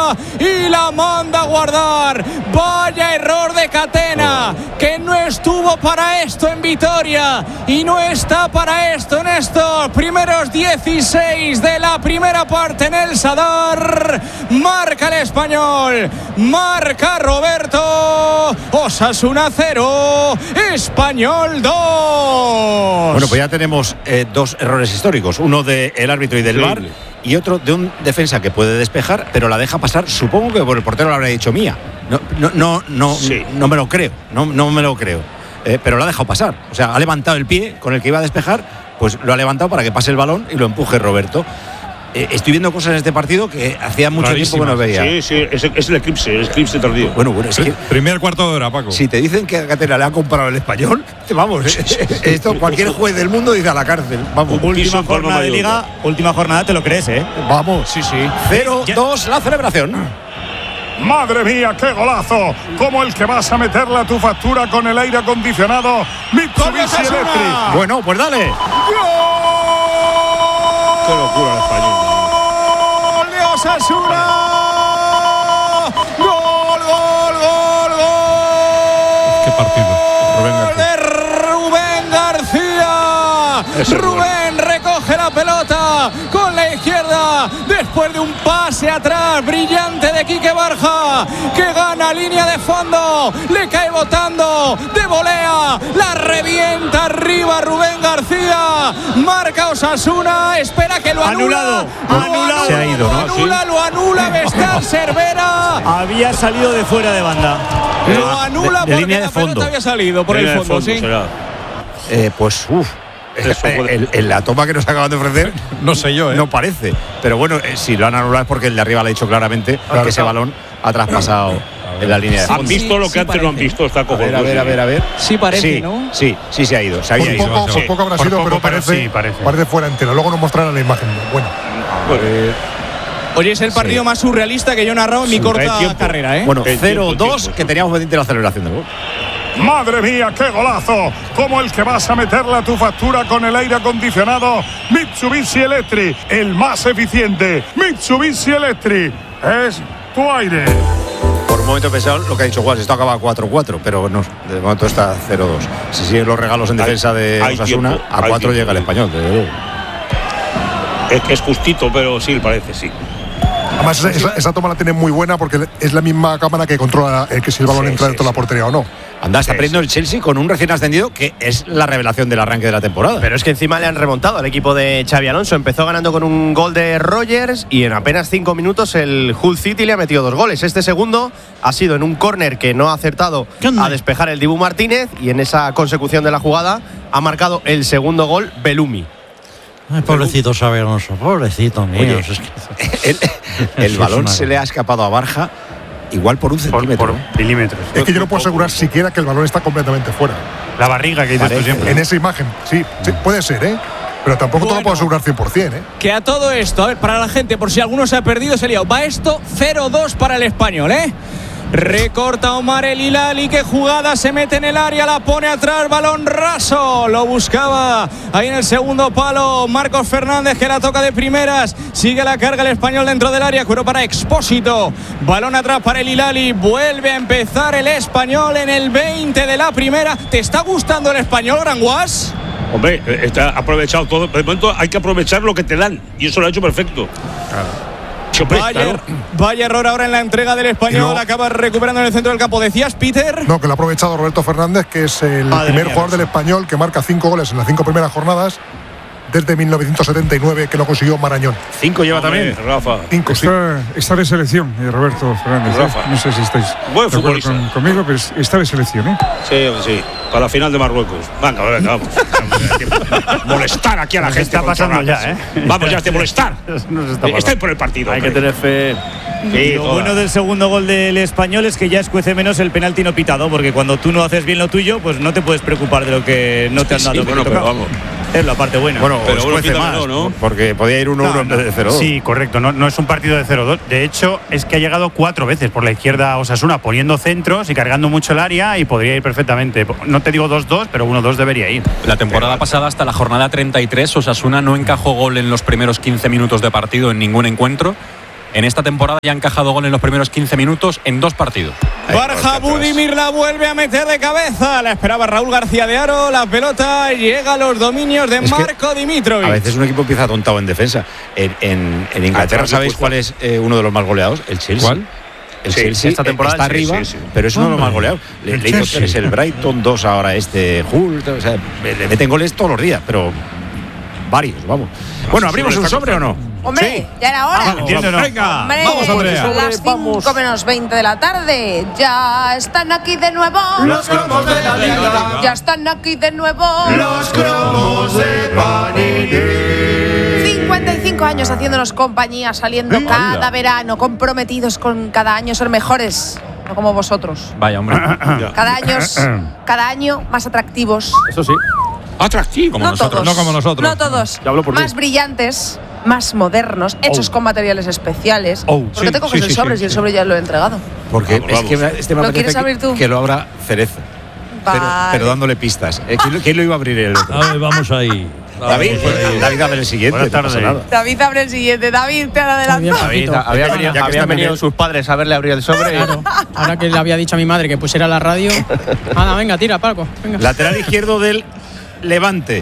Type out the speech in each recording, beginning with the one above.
y la manda a guardar. Vaya error de Catena, que no estuvo para esto en Vitoria y no está para esto en estos primeros 16 de la primera parte en el Sadar. Marca el Español, marca Roberto. Osasuna 0, Español 2. Bueno, pues ya tenemos dos errores históricos, uno del árbitro y del VAR y otro de un defensa que puede despejar, pero la deja pasar, supongo que por el portero lo habrá dicho mía. No me lo creo, no me lo creo. Pero lo ha dejado pasar, o sea, ha levantado el pie con el que iba a despejar, pues lo ha levantado para que pase el balón y lo empuje Roberto. Estoy viendo cosas en este partido que hacía mucho tiempo que no veía. Sí, es el eclipse tardío. Bueno, es que primer cuarto de hora, Paco. Si te dicen que a Catena le ha comprado el Español, vamos, esto cualquier juez del mundo dice a la cárcel. Vamos. Última jornada de Liga, última jornada, te lo crees, ¿eh? Vamos. Sí. 0-2 la celebración. ¡Madre mía, qué golazo! Como el que vas a meterle a tu factura con el aire acondicionado Mitsubishi Electric. Bueno, pues dale. ¡Qué locura el Español! ¡Gol de Osasuna! ¡Gol! ¡Qué partido! De Rubén García. Rubén recoge la pelota con la izquierda después de un pase atrás brillante de Quique Barja, que gana línea de fondo, le cae botando de volea, la revienta arriba Rubén García, marca Osasuna, espera que lo anula. Anulado. Se ha ido, ¿no? Lo anula Bestar Cervera. Había salido de fuera de banda. Lo anula de porque línea de la pelota fondo. había salido por el fondo, sí. Pues en la toma que nos acaban de ofrecer, no sé yo, no parece. Pero bueno, si lo han anulado es porque el de arriba le ha dicho claramente que ese balón ha traspasado en la línea de fondo. ¿Han visto lo que antes no han visto? Está cojonudo. A ver. Sí parece, ¿no? Sí, se ha ido. Se había ido. Por poco habrá sido, pero parece fuera entero. Luego nos mostrarán la imagen. Bueno. Oye, es el partido más surrealista que yo he narrado en mi corta carrera, ¿eh? Bueno, 0-2 que teníamos pendiente la celebración del gol. ¡Madre mía, qué golazo! Como el que vas a meterle a tu factura con el aire acondicionado Mitsubishi Electric, el más eficiente. Mitsubishi Electric es tu aire. Por un momento he pensado lo que ha dicho Guas, esto acaba 4-4, pero no, de momento está 0-2. Si siguen los regalos en defensa de Osasuna, a 4 llega el Español. Es justito, pero sí, parece, sí. Además, esa toma la tiene muy buena porque es la misma cámara que controla que si el balón entra dentro de la portería o no. Anda, está perdiendo el Chelsea con un recién ascendido que es la revelación del arranque de la temporada. Pero es que encima le han remontado al equipo de Xabi Alonso. Empezó ganando con un gol de Rogers y en apenas 5 minutos el Hull City le ha metido 2 goles. Este segundo ha sido en un córner que no ha acertado a despejar el Dibu Martínez y en esa consecución de la jugada ha marcado el segundo gol Belumi. Ay, pobrecito Xabi Alonso, pobrecito mío. Oye, el balón se le ha escapado a Barja igual por un centímetro. Por milímetros. Es que yo no puedo asegurar siquiera que el balón está completamente fuera. La barriga que dices tú siempre. En esa imagen, sí, puede ser, ¿eh? Pero tampoco te lo puedo asegurar 100%, ¿eh? Que a todo esto, a ver, para la gente, por si alguno se ha perdido, se ha liado. Va esto 0-2 para el Español, ¿eh? Recorta Omar El Hilali, que jugada, se mete en el área, la pone atrás, balón raso, lo buscaba ahí en el segundo palo Marcos Fernández, que la toca de primeras, sigue la carga el Español dentro del área, cuero para Expósito, balón atrás para El Hilali, vuelve a empezar el Español en el 20 de la primera. ¿Te está gustando el Español, Gran Guas? Hombre, está aprovechado todo. De momento hay que aprovechar lo que te dan y eso lo ha hecho perfecto. Claro. Vaya error ahora en la entrega del Español, acaba recuperando en el centro del campo. ¿Decías, Peter? No, que lo ha aprovechado Roberto Fernández, que es el primer jugador del Español que marca 5 goles en las 5 primeras jornadas desde 1979, que lo consiguió Marañón. 5 lleva también, Rafa. 5, sí. Está de selección, Roberto Fernández. No sé si estáis buen de acuerdo conmigo, pero está de selección, ¿eh? Sí, para la final de Marruecos. Venga, vamos. Molestar aquí a la gente. Está pasando ya, ¿eh? Vamos ya, de molestar. Estáis por el partido. Hay que tener fe. Sí, lo bueno del segundo gol del Español es que ya escuece menos el penalti no pitado, porque cuando tú no haces bien lo tuyo, pues no te puedes preocupar de lo que no te han dado. Bueno, pero vamos. Es la parte buena. Bueno, pero escuece más, ¿no? Porque podía ir 1-1 en vez de 0-2. Sí, correcto. No es un partido de 0-2. De hecho, es que ha llegado 4 veces por la izquierda Osasuna, poniendo centros y cargando mucho el área, y podría ir perfectamente. No te digo 2-2, pero 1-2 debería ir. La temporada pasada, hasta la jornada 33, Osasuna no encajó gol en los primeros 15 minutos de partido en ningún encuentro. en esta temporada ya ha encajado gol en los primeros 15 minutos en 2 partidos. Borja Budimir la vuelve a meter de cabeza. La esperaba Raúl García de Haro. La pelota llega a los dominios de Marco Dimitrovic. A veces un equipo empieza atontado en defensa. En Inglaterra, ¿sabéis cuál es uno de los más goleados? El Chelsea. ¿Cuál? El Chelsea esta temporada está arriba, pero es uno de los más goleados. Le hizo 3 el Brighton, 2 ahora Hull. O sea, le meten goles todos los días, pero varios, vamos. Bueno, ¿abrimos un sobre o no? Hombre, ¿sí? Ya era hora. Venga, hombre, vamos, Andrea. Son las 5 menos 20 de la tarde. Ya están aquí de nuevo los cromos de la liga. Ya están aquí de nuevo los cromos de Panini. 55 años haciéndonos compañía, saliendo cada verano, comprometidos con cada año ser mejores, no como vosotros. Vaya, hombre. Cada año más atractivos. Eso sí. Atractivo. Como No nosotros. todos. No como nosotros. No todos. Ya hablo por Más mí. brillantes, más modernos, hechos con materiales especiales. ¿Por qué te coges el sobre si el sobre ya lo he entregado? Porque Vamos. es que este me ¿Lo apetece quieres abrir tú? que lo abra Cerezo. Vale. Pero dándole pistas. ¿Quién lo iba a abrir el otro? A ver, vamos ahí. David, David, abre el siguiente. Buenas tardes. No pasa nada. David abre el siguiente. David, te adelanto. David, habían venido sus padres a verle abrir el sobre. Claro. Ahora que le había dicho a mi madre que pusiera la radio. Anda, venga, tira, Paco. Venga. Lateral izquierdo del Levante.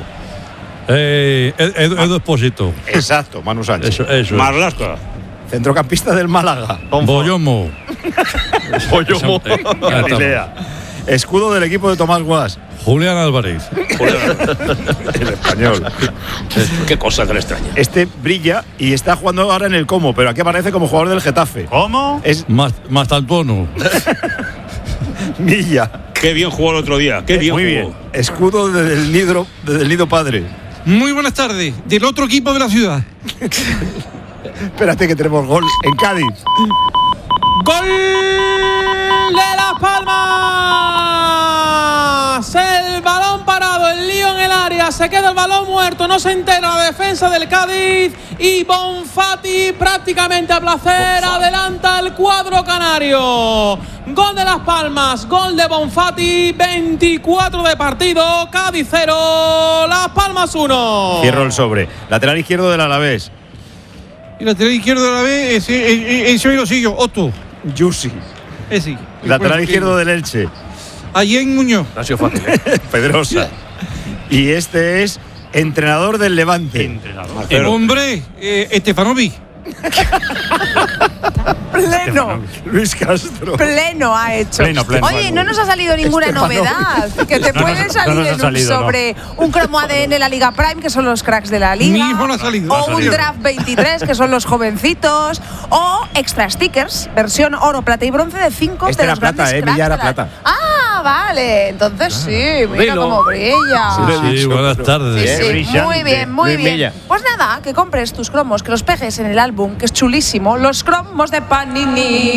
Edu Espósito. Exacto, Manu Sánchez. Eso. Marlasca. Centrocampista del Málaga. Boyomo. Boyomo. Galilea. Escudo del equipo de Tomás Guas. Julián Álvarez. El español. Qué cosa tan extraña. Este brilla y está jugando ahora en el Como, pero aquí aparece como jugador del Getafe. ¿Cómo? Es Mastaltono. Milla. Qué bien jugó el otro día. Qué bien Muy jugó. bien. Escudo del Nido Padre. Muy buenas tardes. Del otro equipo de la ciudad. Espérate que tenemos gol en Cádiz. ¡Gol de Las Palmas! El balón parado, el lío en el área, se queda el balón muerto, no se entera la defensa del Cádiz y Bonfati prácticamente a placer adelanta el cuadro canario. Gol de Las Palmas, gol de Bonfati, 24 de partido, Cádiz 0, Las Palmas 1. Cierro el sobre. Lateral izquierdo del Alavés. Y lateral izquierdo de la B, ese hoy lo sigo. Otto. Yusi. Ese. Lateral izquierdo del Elche. Allí en Muñoz. No ha sido fácil. Pedrosa. Y este es entrenador del Levante. El hombre, Estefanovic. Pleno. Luis Castro. Pleno ha hecho. Pleno. Oye, no nos ha salido ninguna novedad. Que te puede salir en un sobre un cromo ADN la Liga Prime, que son los cracks de la Liga. Mi hijo no ha salido. O un Draft 23, que son los jovencitos. O extra stickers, versión oro, plata y bronce de 5 Este de era los grandes plata, cracks. Milla era de la- plata. Ah, vale. Entonces sí, mira cómo brilla. Sí, buenas tardes. Sí, muy bien, muy bien. Pues nada, que compres tus cromos, que los pegues en el álbum, que es chulísimo. Los cromos de Panini.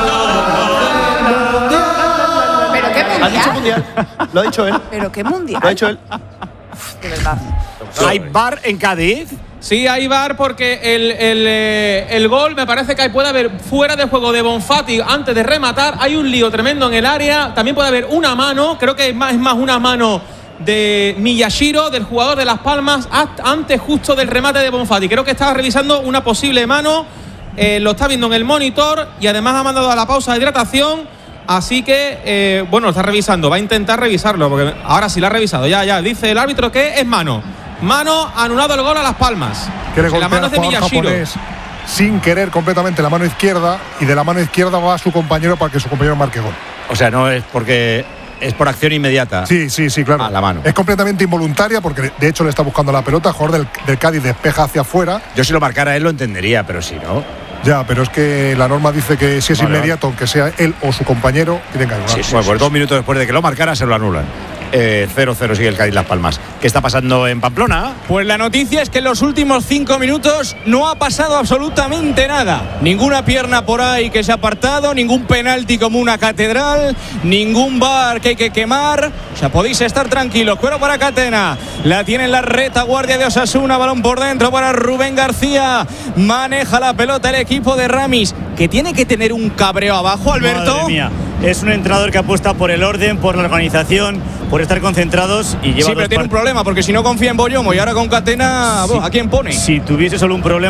Pero qué ¿Ha dicho mundial. mundial? Lo ha dicho él. Pero qué mundial. Lo ha dicho él. De verdad. ¿Hay bar en Cádiz? Sí, hay VAR porque el gol me parece que puede haber fuera de juego de Bonfati antes de rematar. Hay un lío tremendo en el área. También puede haber una mano, creo que es más una mano de Miyashiro, del jugador de Las Palmas, antes justo del remate de Bonfati. Creo que estaba revisando una posible mano. Lo está viendo en el monitor y además ha mandado a la pausa de hidratación. Así que, bueno, está revisando. Va a intentar revisarlo porque ahora sí lo ha revisado. Ya, dice el árbitro que es mano. Mano, anulado el gol a Las Palmas. Quiere La golpear mano al es de jugador Miyashiro. japonés sin querer completamente la mano izquierda, y de la mano izquierda va a su compañero para que su compañero marque gol. O sea, no es porque es por acción inmediata. Sí, claro. A la mano. Es completamente involuntaria porque de hecho le está buscando la pelota. El jugador del Cádiz despeja hacia afuera. Yo si lo marcara él lo entendería, pero si no. Ya, pero es que la norma dice que si es Vale, inmediato, aunque sea él o su compañero, tienen que anular. Bueno, pues 2 minutos después de que lo marcara se lo anulan. 0-0 sigue el Cádiz Las Palmas. ¿Qué está pasando en Pamplona? Pues la noticia es que en los últimos 5 minutos no ha pasado absolutamente nada. Ninguna pierna por ahí que se ha apartado, ningún penalti como una catedral, ningún VAR que hay que quemar. O sea, podéis estar tranquilos. Cuero para Catena. La tiene en la retaguardia de Osasuna. Balón por dentro para Rubén García. Maneja la pelota el equipo de Ramis, que tiene que tener un cabreo abajo, Alberto. Madre mía. Es un entrenador que apuesta por el orden, por la organización, por estar concentrados y lleva. Sí, pero tiene un problema, porque si no confía en Boyomo y ahora con Catena, ¿a quién pone? Si tuviese solo un problema,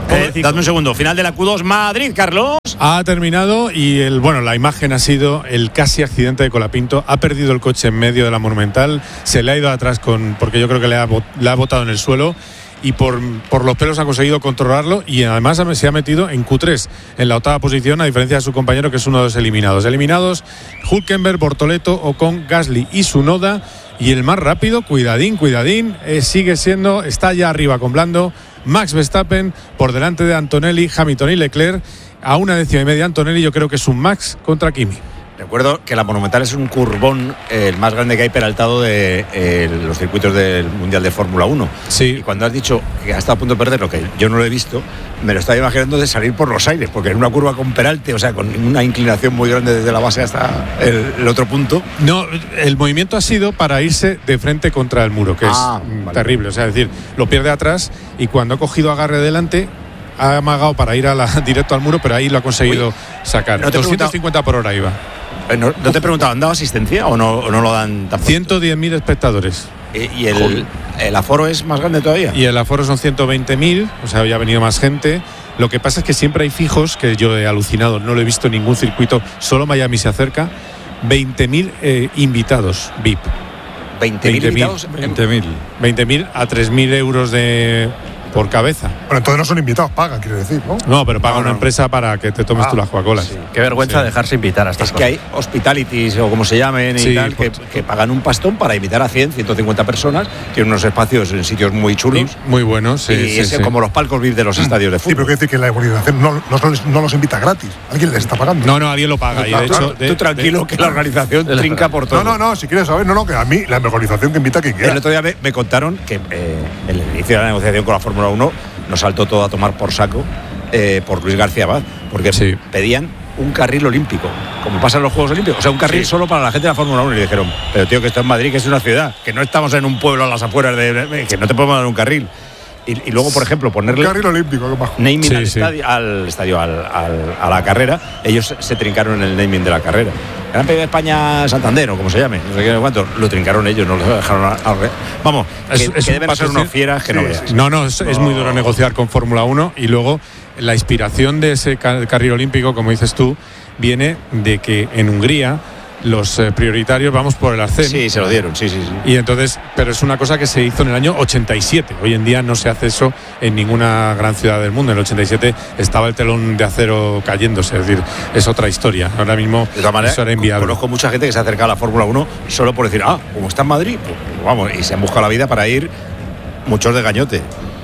Dadme un segundo. Final de la Q2 Madrid, Carlos. Ha terminado y la imagen ha sido el casi accidente de Colapinto. Ha perdido el coche en medio de la Monumental, se le ha ido atrás porque yo creo que le ha botado en el suelo y por los pelos ha conseguido controlarlo y además se ha metido en Q3 en la octava posición, a diferencia de su compañero que es uno de los eliminados. Hülkenberg, Bortoleto, Ocon, Gasly y Tsunoda. Y el más rápido, cuidadín, está ya arriba con Blando, Max Verstappen por delante de Antonelli, Hamilton y Leclerc. A 1,5 décima Antonelli, yo creo que es un Max contra Kimi. Recuerdo que la Monumental es un curvón el más grande que hay peraltado de los circuitos del Mundial de Fórmula 1. Sí. Y cuando has dicho que ha estado a punto de perder, lo que yo no lo he visto, me lo estaba imaginando de salir por los aires, porque en una curva con peralte, o sea, con una inclinación muy grande desde la base hasta el otro punto. No, el movimiento ha sido para irse de frente contra el muro, que es terrible. O sea, es decir, lo pierde atrás y cuando ha cogido agarre delante, ha amagado para ir directo al muro, pero ahí lo ha conseguido sacar. 250 por hora iba. ¿No te he preguntado, ¿han dado asistencia o no lo dan tampoco? 110.000 espectadores. ¿Y el aforo es más grande todavía? Y el aforo son 120.000, o sea, ya ha venido más gente. Lo que pasa es que siempre hay fijos, que yo he alucinado, no lo he visto en ningún circuito, solo Miami se acerca. 20.000 invitados VIP. 20.000 invitados. 20.000 a 3.000 euros por cabeza. Bueno, entonces no son invitados, pagan, quiere decir, ¿no? No, pero paga una empresa para que te tomes tú las Coca-Colas. Sí. Qué vergüenza dejarse invitar a estas cosas. Que hay hospitalities o como se llamen y tal, que pagan un pastón para invitar a 150 personas. Tienen unos espacios en sitios muy chulos. Muy buenos, como los palcos VIP de los estadios de fútbol. Sí, pero quiere decir que la organización no los invita gratis. Alguien les está pagando. No, alguien lo paga. Y de hecho, tú tranquilo que la organización trinca por todo. No, si quieres saber, que a mí la organización que invita a quien quiera. El otro día me contaron que en el inicio de la negociación con la Fórmula 1 nos saltó todo a tomar por saco por Luis García Abad, porque pedían un carril olímpico, como pasa en los Juegos Olímpicos, o sea, un carril solo para la gente de la Fórmula 1. Y le dijeron, pero tío, que esto es Madrid, que es una ciudad, que no estamos en un pueblo a las afueras que no te podemos dar un carril. Y luego, por ejemplo, ponerle un carril olímpico, qué bajo. Naming al estadio, a la carrera. Ellos se trincaron el naming de la carrera. Gran Premio de España Santander, o como se llame, no sé qué cuánto, lo trincaron ellos, no lo dejaron vamos, que deben ser unos fieras que no veas. No, es muy duro negociar con Fórmula 1 y luego la inspiración de ese carril olímpico, como dices tú, viene de que en Hungría los prioritarios vamos por el arcén. Sí, se lo dieron, sí. Y entonces, pero es una cosa que se hizo en el año 87. Hoy en día no se hace eso en ninguna gran ciudad del mundo. En el 87 estaba el telón de acero cayéndose, es decir, es otra historia. Ahora mismo de todas maneras, eso era inviable. Conozco mucha gente que se acerca a la Fórmula 1 solo por decir, como está en Madrid, pues vamos, y se han buscado la vida para ir muchos de gañote.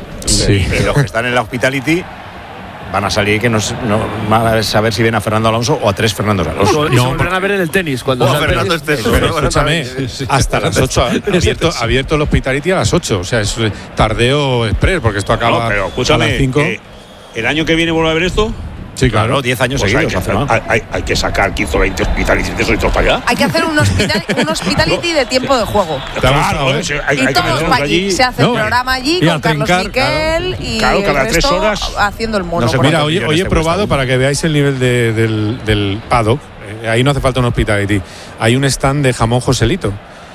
Sí. Y los que están en la Hospitality van a salir que no van a saber si ven a Fernando Alonso o a 3 Fernando Alonso. No, van a ver en el tenis cuando Fernando esté pero escúchame, hasta las 8 abierto el Hospitality a las 8, o sea, es tardeo express, porque esto acaba pero escúchame, a las 5. ¿El año que viene vuelve a ver esto? Sí, claro, 10 años pues seguidos. Hay que sacar 15 o 20 hospitalities de eso y todo para allá. Hay que hacer un hospitality de tiempo de juego. Claro, y todos para allí. Se hace el programa allí con Carlos Miquel y cada el 3 horas haciendo el mono. Mira, hoy he probado para que veáis el nivel del paddock. Ahí no hace falta un hospitality. Hay un stand de jamón Joselito.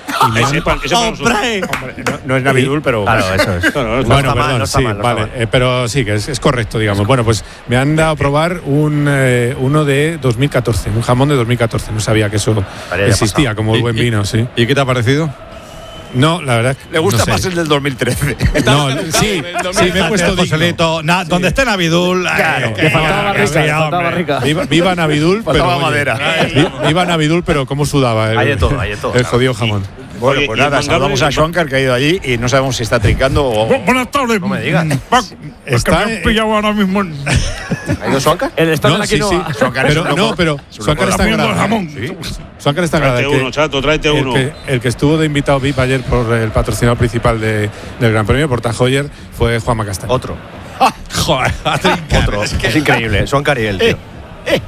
No es Navidul, pero claro, eso es. Bueno, perdón, sí, vale, pero sí, que es correcto, digamos. Bueno, pues me han dado a probar uno de 2014, un jamón de 2014. No sabía que eso existía, como el buen vino, sí. ¿Y qué te ha parecido? No, la verdad. Le gusta más el del 2013. No, sí, me he puesto Joselito. Donde esté Navidul. Claro, que faltaba barrica. Viva Navidul, pero madera. Viva Navidul, pero cómo sudaba hay de todo. El jodido jamón. Bueno, pues nada, saludamos a Schwankar, que ha ido allí y no sabemos si está trincando o. Buenas tardes. No me digas. Está pillado ahora mismo. ¿Ha ido Schwankar? El stand de la quinoa. Pero Schwankar está grabado. Schwankar está grabado. Tráete uno, chato, tráete uno. El que estuvo de invitado VIP ayer por el patrocinador principal del Gran Premio, por Tajoyer, fue Juanma Castaño. Otro. Joder, Otro. Es increíble. Schwankar y él, tío.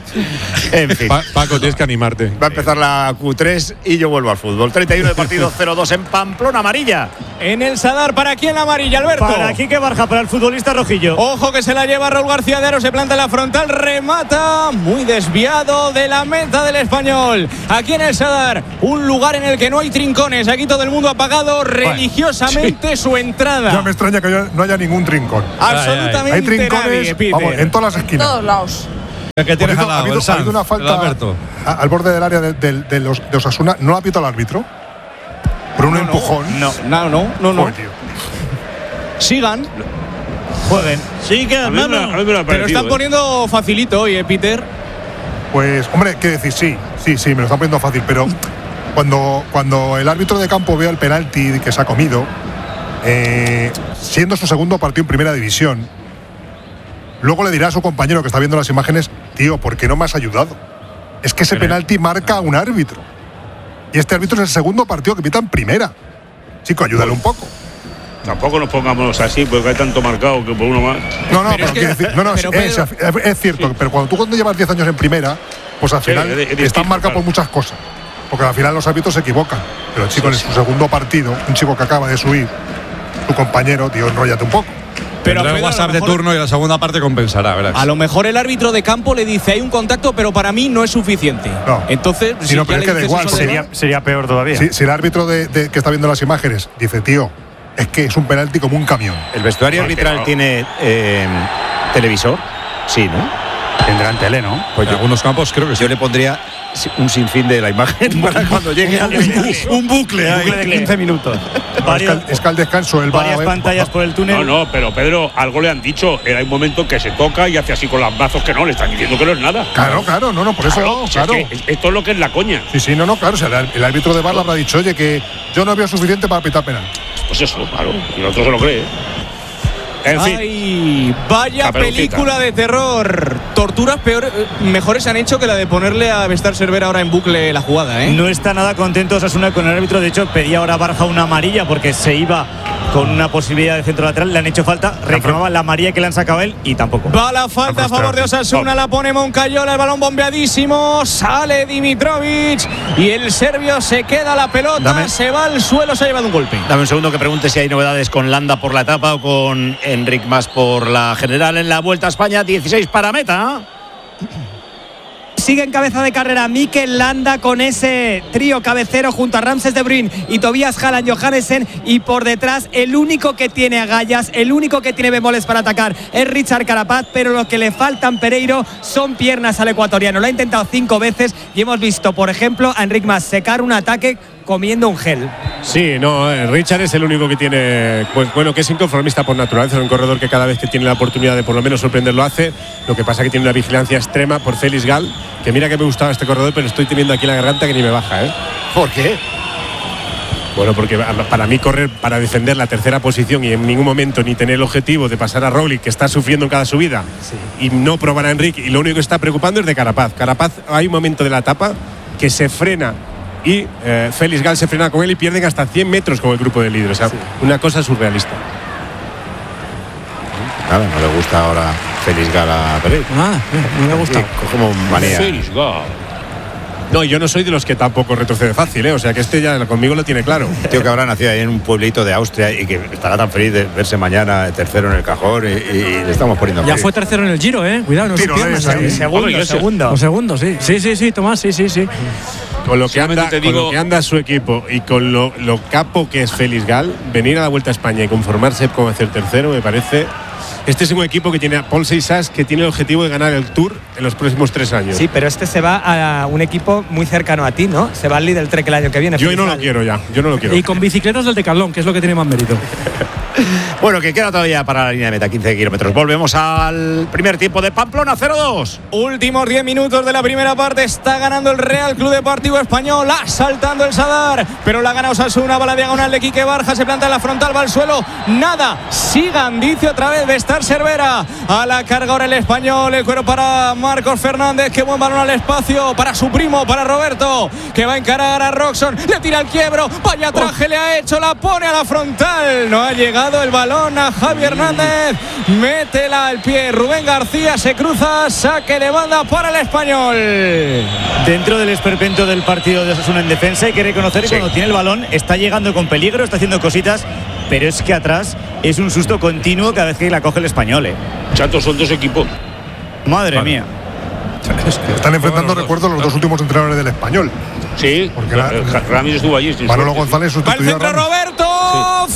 En fin. Paco, tienes que animarte. Va a empezar la Q3 y yo vuelvo al fútbol. 31 de partido, 0-2 en Pamplona, amarilla. En el Sadar, ¿para quién la amarilla, Alberto? Para Quique Barja, para el futbolista rojillo. Ojo que se la lleva Raúl García de Aro, se planta en la frontal, remata muy desviado de la meta del Español. Aquí en el Sadar, un lugar en el que no hay trincones. Aquí todo el mundo ha pagado religiosamente su entrada. Ya me extraña que no haya ningún trincón. Absolutamente hay trincones, nadie, vamos, en todas las En esquinas. todos lados. El que tienes al lado, ha habido una falta al borde del área de Osasuna. ¿No la ha pitado el árbitro? Por un empujón. No. Joder, tío. Sigan. Jueguen. Sigan, vamos. Pero están poniendo facilito hoy, Peter. Pues, hombre, ¿qué decir? Sí, me lo están poniendo fácil, pero cuando el árbitro de campo vea el penalti que se ha comido, siendo su segundo partido en primera división, luego le dirá a su compañero que está viendo las imágenes: tío, ¿por qué no me has ayudado? Es que ese penalti marca a un árbitro. Y este árbitro es el segundo partido que pita en primera. Chico, ayúdale un poco. Tampoco nos pongamos así, porque hay tanto marcado que por uno más. Es cierto, pero cuando llevas 10 años en primera, pues al final están marcados por muchas cosas. Porque al final los árbitros se equivocan. Pero el chico en su segundo partido, un chico que acaba de subir, su compañero, tío, enróllate un poco. Pero el WhatsApp de turno y la segunda parte compensará, verás. A lo mejor el árbitro de campo le dice: hay un contacto, pero para mí no es suficiente. No. Entonces, pero es que da igual. Sería peor todavía. Si el árbitro que está viendo las imágenes dice: tío, es que es un penalti como un camión. ¿El vestuario arbitral tiene televisor? Sí, ¿no? Tendrán tele, ¿no? Pues en algunos campos creo que sí. Yo le pondría un sinfín de la imagen para cuando llegue al un bucle ahí. De 15 minutos. Es que al descanso él varias pantallas por el túnel. No, pero Pedro, algo le han dicho. Era un momento que se toca y hace así con los brazos que no, le están diciendo que no es nada. Claro, por eso. Claro. Es que esto es lo que es la coña. Sí, claro. O sea, el árbitro de VAR le habrá dicho: oye, que yo no veo suficiente para pitar penal. Pues eso, claro. Y el otro se lo cree. En fin. Ay, vaya película de terror. Torturas mejores han hecho que la de ponerle a Bestar Cervera ahora en bucle la jugada, ¿eh? No está nada contento Osasuna con el árbitro. De hecho, pedía ahora Barja una amarilla porque se iba con una posibilidad de centro lateral. Le han hecho falta, reclamaba la amarilla que le han sacado a él y tampoco. Va la falta a favor de Osasuna, la pone Moncayola, el balón bombeadísimo, sale Dimitrovic y el serbio se queda la pelota, se va al suelo, se ha llevado un golpe. Dame un segundo que pregunte si hay novedades con Landa por la etapa o con Enric Mas por la general en la Vuelta a España. 16 para meta. Sigue en cabeza de carrera Mikel Landa con ese trío cabecero junto a Ramses de Bruyn y Tobias Haaland Johannesen, y por detrás el único que tiene agallas, el único que tiene bemoles para atacar es Richard Carapaz, pero lo que le faltan Pereiro son piernas al ecuatoriano. Lo ha intentado 5 veces y hemos visto, por ejemplo, a Enric Mas secar un ataque comiendo un gel. Sí, no, Richard es el único que tiene, pues bueno, que es inconformista por naturaleza, es un corredor que cada vez que tiene la oportunidad de por lo menos sorprender lo hace. Lo que pasa es que tiene una vigilancia extrema por Félix Gal, que mira que me gustaba este corredor, pero estoy teniendo aquí la garganta que ni me baja, ¿eh? ¿Por qué? Bueno, porque para mí correr para defender la tercera posición y en ningún momento ni tener el objetivo de pasar a Roglic, que está sufriendo en cada subida, y no probar a Enric, y lo único que está preocupando es de Carapaz. Carapaz, hay un momento de la etapa que se frena y Félix Gal se frena con él y pierden hasta 100 metros con el grupo de líderes. O sea, una cosa surrealista. Nada, no le gusta ahora Félix Gal a Pereiro. No me gusta. Como manía. Félix Gal. No, yo no soy de los que tampoco retrocede fácil, ¿eh? O sea que este ya conmigo lo tiene claro. Tío que habrá nacido ahí en un pueblito de Austria y que estará tan feliz de verse mañana tercero en el cajón y le estamos poniendo. Ya fue tercero en el Giro, Cuidado, no se pierdas. Segundo, sí. Sí, Tomás, sí. Con lo que anda su equipo y con lo capo que es Félix Gal, venir a la Vuelta a España y conformarse con hacer tercero, me parece. Este es un equipo que tiene a Paul Seixas, que tiene el objetivo de ganar el Tour en los próximos 3 años. Sí, pero este se va a un equipo muy cercano a ti, ¿no? Se va al Lidl Trek el año que viene. Yo no lo quiero ya, Y con bicicletas del Decathlon, que es lo que tiene más mérito. Bueno, que queda todavía para la línea de meta, 15 kilómetros. Volvemos al primer tiempo de Pamplona, 0-2. Últimos 10 minutos de la primera parte. Está ganando el Real Club Deportivo Español, asaltando el Sadar, pero la gana Osasuna. Va la diagonal de Quique Barja, se planta en la frontal, va al suelo. Nada, sigan, dice otra vez Bestar Cervera. A la carga ahora el Español, el cuero para Marcos Fernández, que buen balón al espacio para su primo, para Roberto, que va a encarar a Roxon, le tira el quiebro, vaya traje le ha hecho, la pone a la frontal. No ha llegado el balón balón a Javi Hernández, métela al pie Rubén García, se cruza, saque de banda para el Español. Dentro del esperpento del partido de Osasuna en defensa hay que reconocer que cuando tiene el balón está llegando con peligro, está haciendo cositas, pero es que atrás es un susto continuo cada vez que la coge el Español. Chato, son dos equipos. Madre mía. Están enfrentando, recuerdo, los dos últimos entrenadores del Español. Sí, porque Ramis estuvo allí. Manolo González sustituyó a Roberto.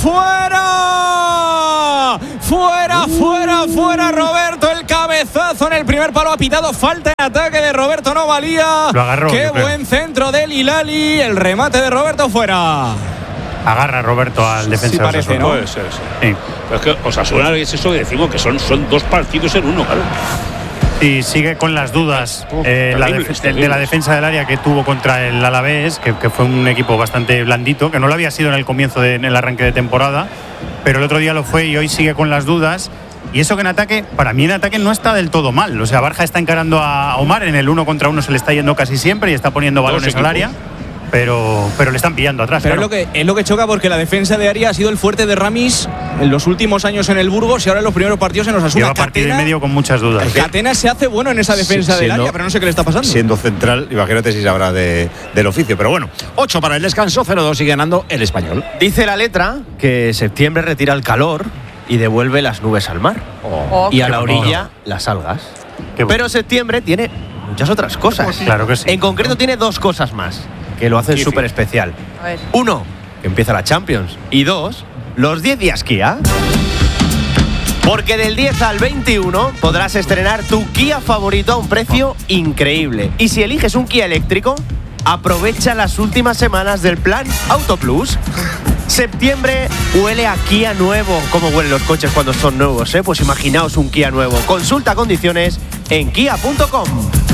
Fuera Roberto, el cabezazo en el primer palo ha pitado, falta en ataque de Roberto, no valía. Lo agarró. Qué buen centro del Hilali, el remate de Roberto fuera. Agarra Roberto al defensa. Sí parece, ¿no? Puede ser, sí. Pero es que Osasuna es eso que decimos, que son dos partidos en uno, claro. Y sigue con las dudas de la defensa del área que tuvo contra el Alavés, que fue un equipo bastante blandito, que no lo había sido en el comienzo en el arranque de temporada, pero el otro día lo fue y hoy sigue con las dudas. Y eso que en ataque, para mí en ataque no está del todo mal. O sea, Barja está encarando a Omar, en el 1 contra 1 se le está yendo casi siempre y está poniendo balones al área. Pero le están pillando atrás. Pero claro. es lo que choca, porque la defensa de área ha sido el fuerte de Ramis en los últimos años en el Burgos y ahora en los primeros partidos en Osasuna. Lleva partido y medio con muchas dudas. Catena se hace bueno en esa defensa del área, pero no sé qué le está pasando. Siendo central, imagínate si sabrá del oficio. Pero bueno, 8 para el descanso, 0-2 sigue ganando el Español. Dice la letra que septiembre retira el calor y devuelve las nubes al mar. Y a la orilla las algas. Pero septiembre tiene muchas otras cosas. Claro que sí. En concreto tiene dos cosas más que lo hacen súper especial. 1, que empieza la Champions. Y 2, los 10 días Kia. Porque del 10 al 21 podrás estrenar tu Kia favorito a un precio increíble. Y si eliges un Kia eléctrico, aprovecha las últimas semanas del plan Auto Plus. Septiembre huele a Kia nuevo. ¿Cómo huelen los coches cuando son nuevos? Pues imaginaos un Kia nuevo. Consulta condiciones en kia.com.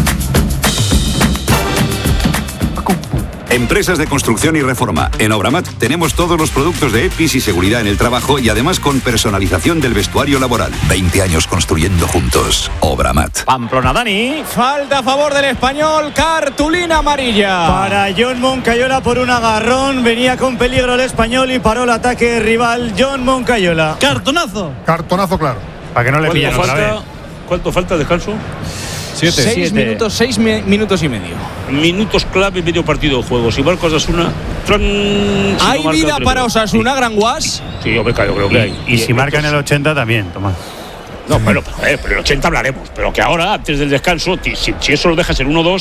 Empresas de construcción y reforma. En Obramat tenemos todos los productos de EPIs y seguridad en el trabajo y además con personalización del vestuario laboral. 20 años construyendo juntos. Obramat. Pamplona, Dani. Falta a favor del Español, cartulina amarilla. Para John Moncayola por un agarrón. Venía con peligro el Español y paró el ataque rival John Moncayola. Cartonazo. Cartonazo, claro. Para que no le pillen otra vez. ¿Cuánto falta el descanso? 6 minutos, 6 minutos y medio. Minutos clave, medio partido de juego. Si marca Osasuna, ¿hay vida para Osasuna, Gran Guas? Sí, yo creo que hay. Y si marca en el 80 también, Tomás. No, pero en el 80 hablaremos. Pero que ahora, antes del descanso, si eso lo dejas en 1-2.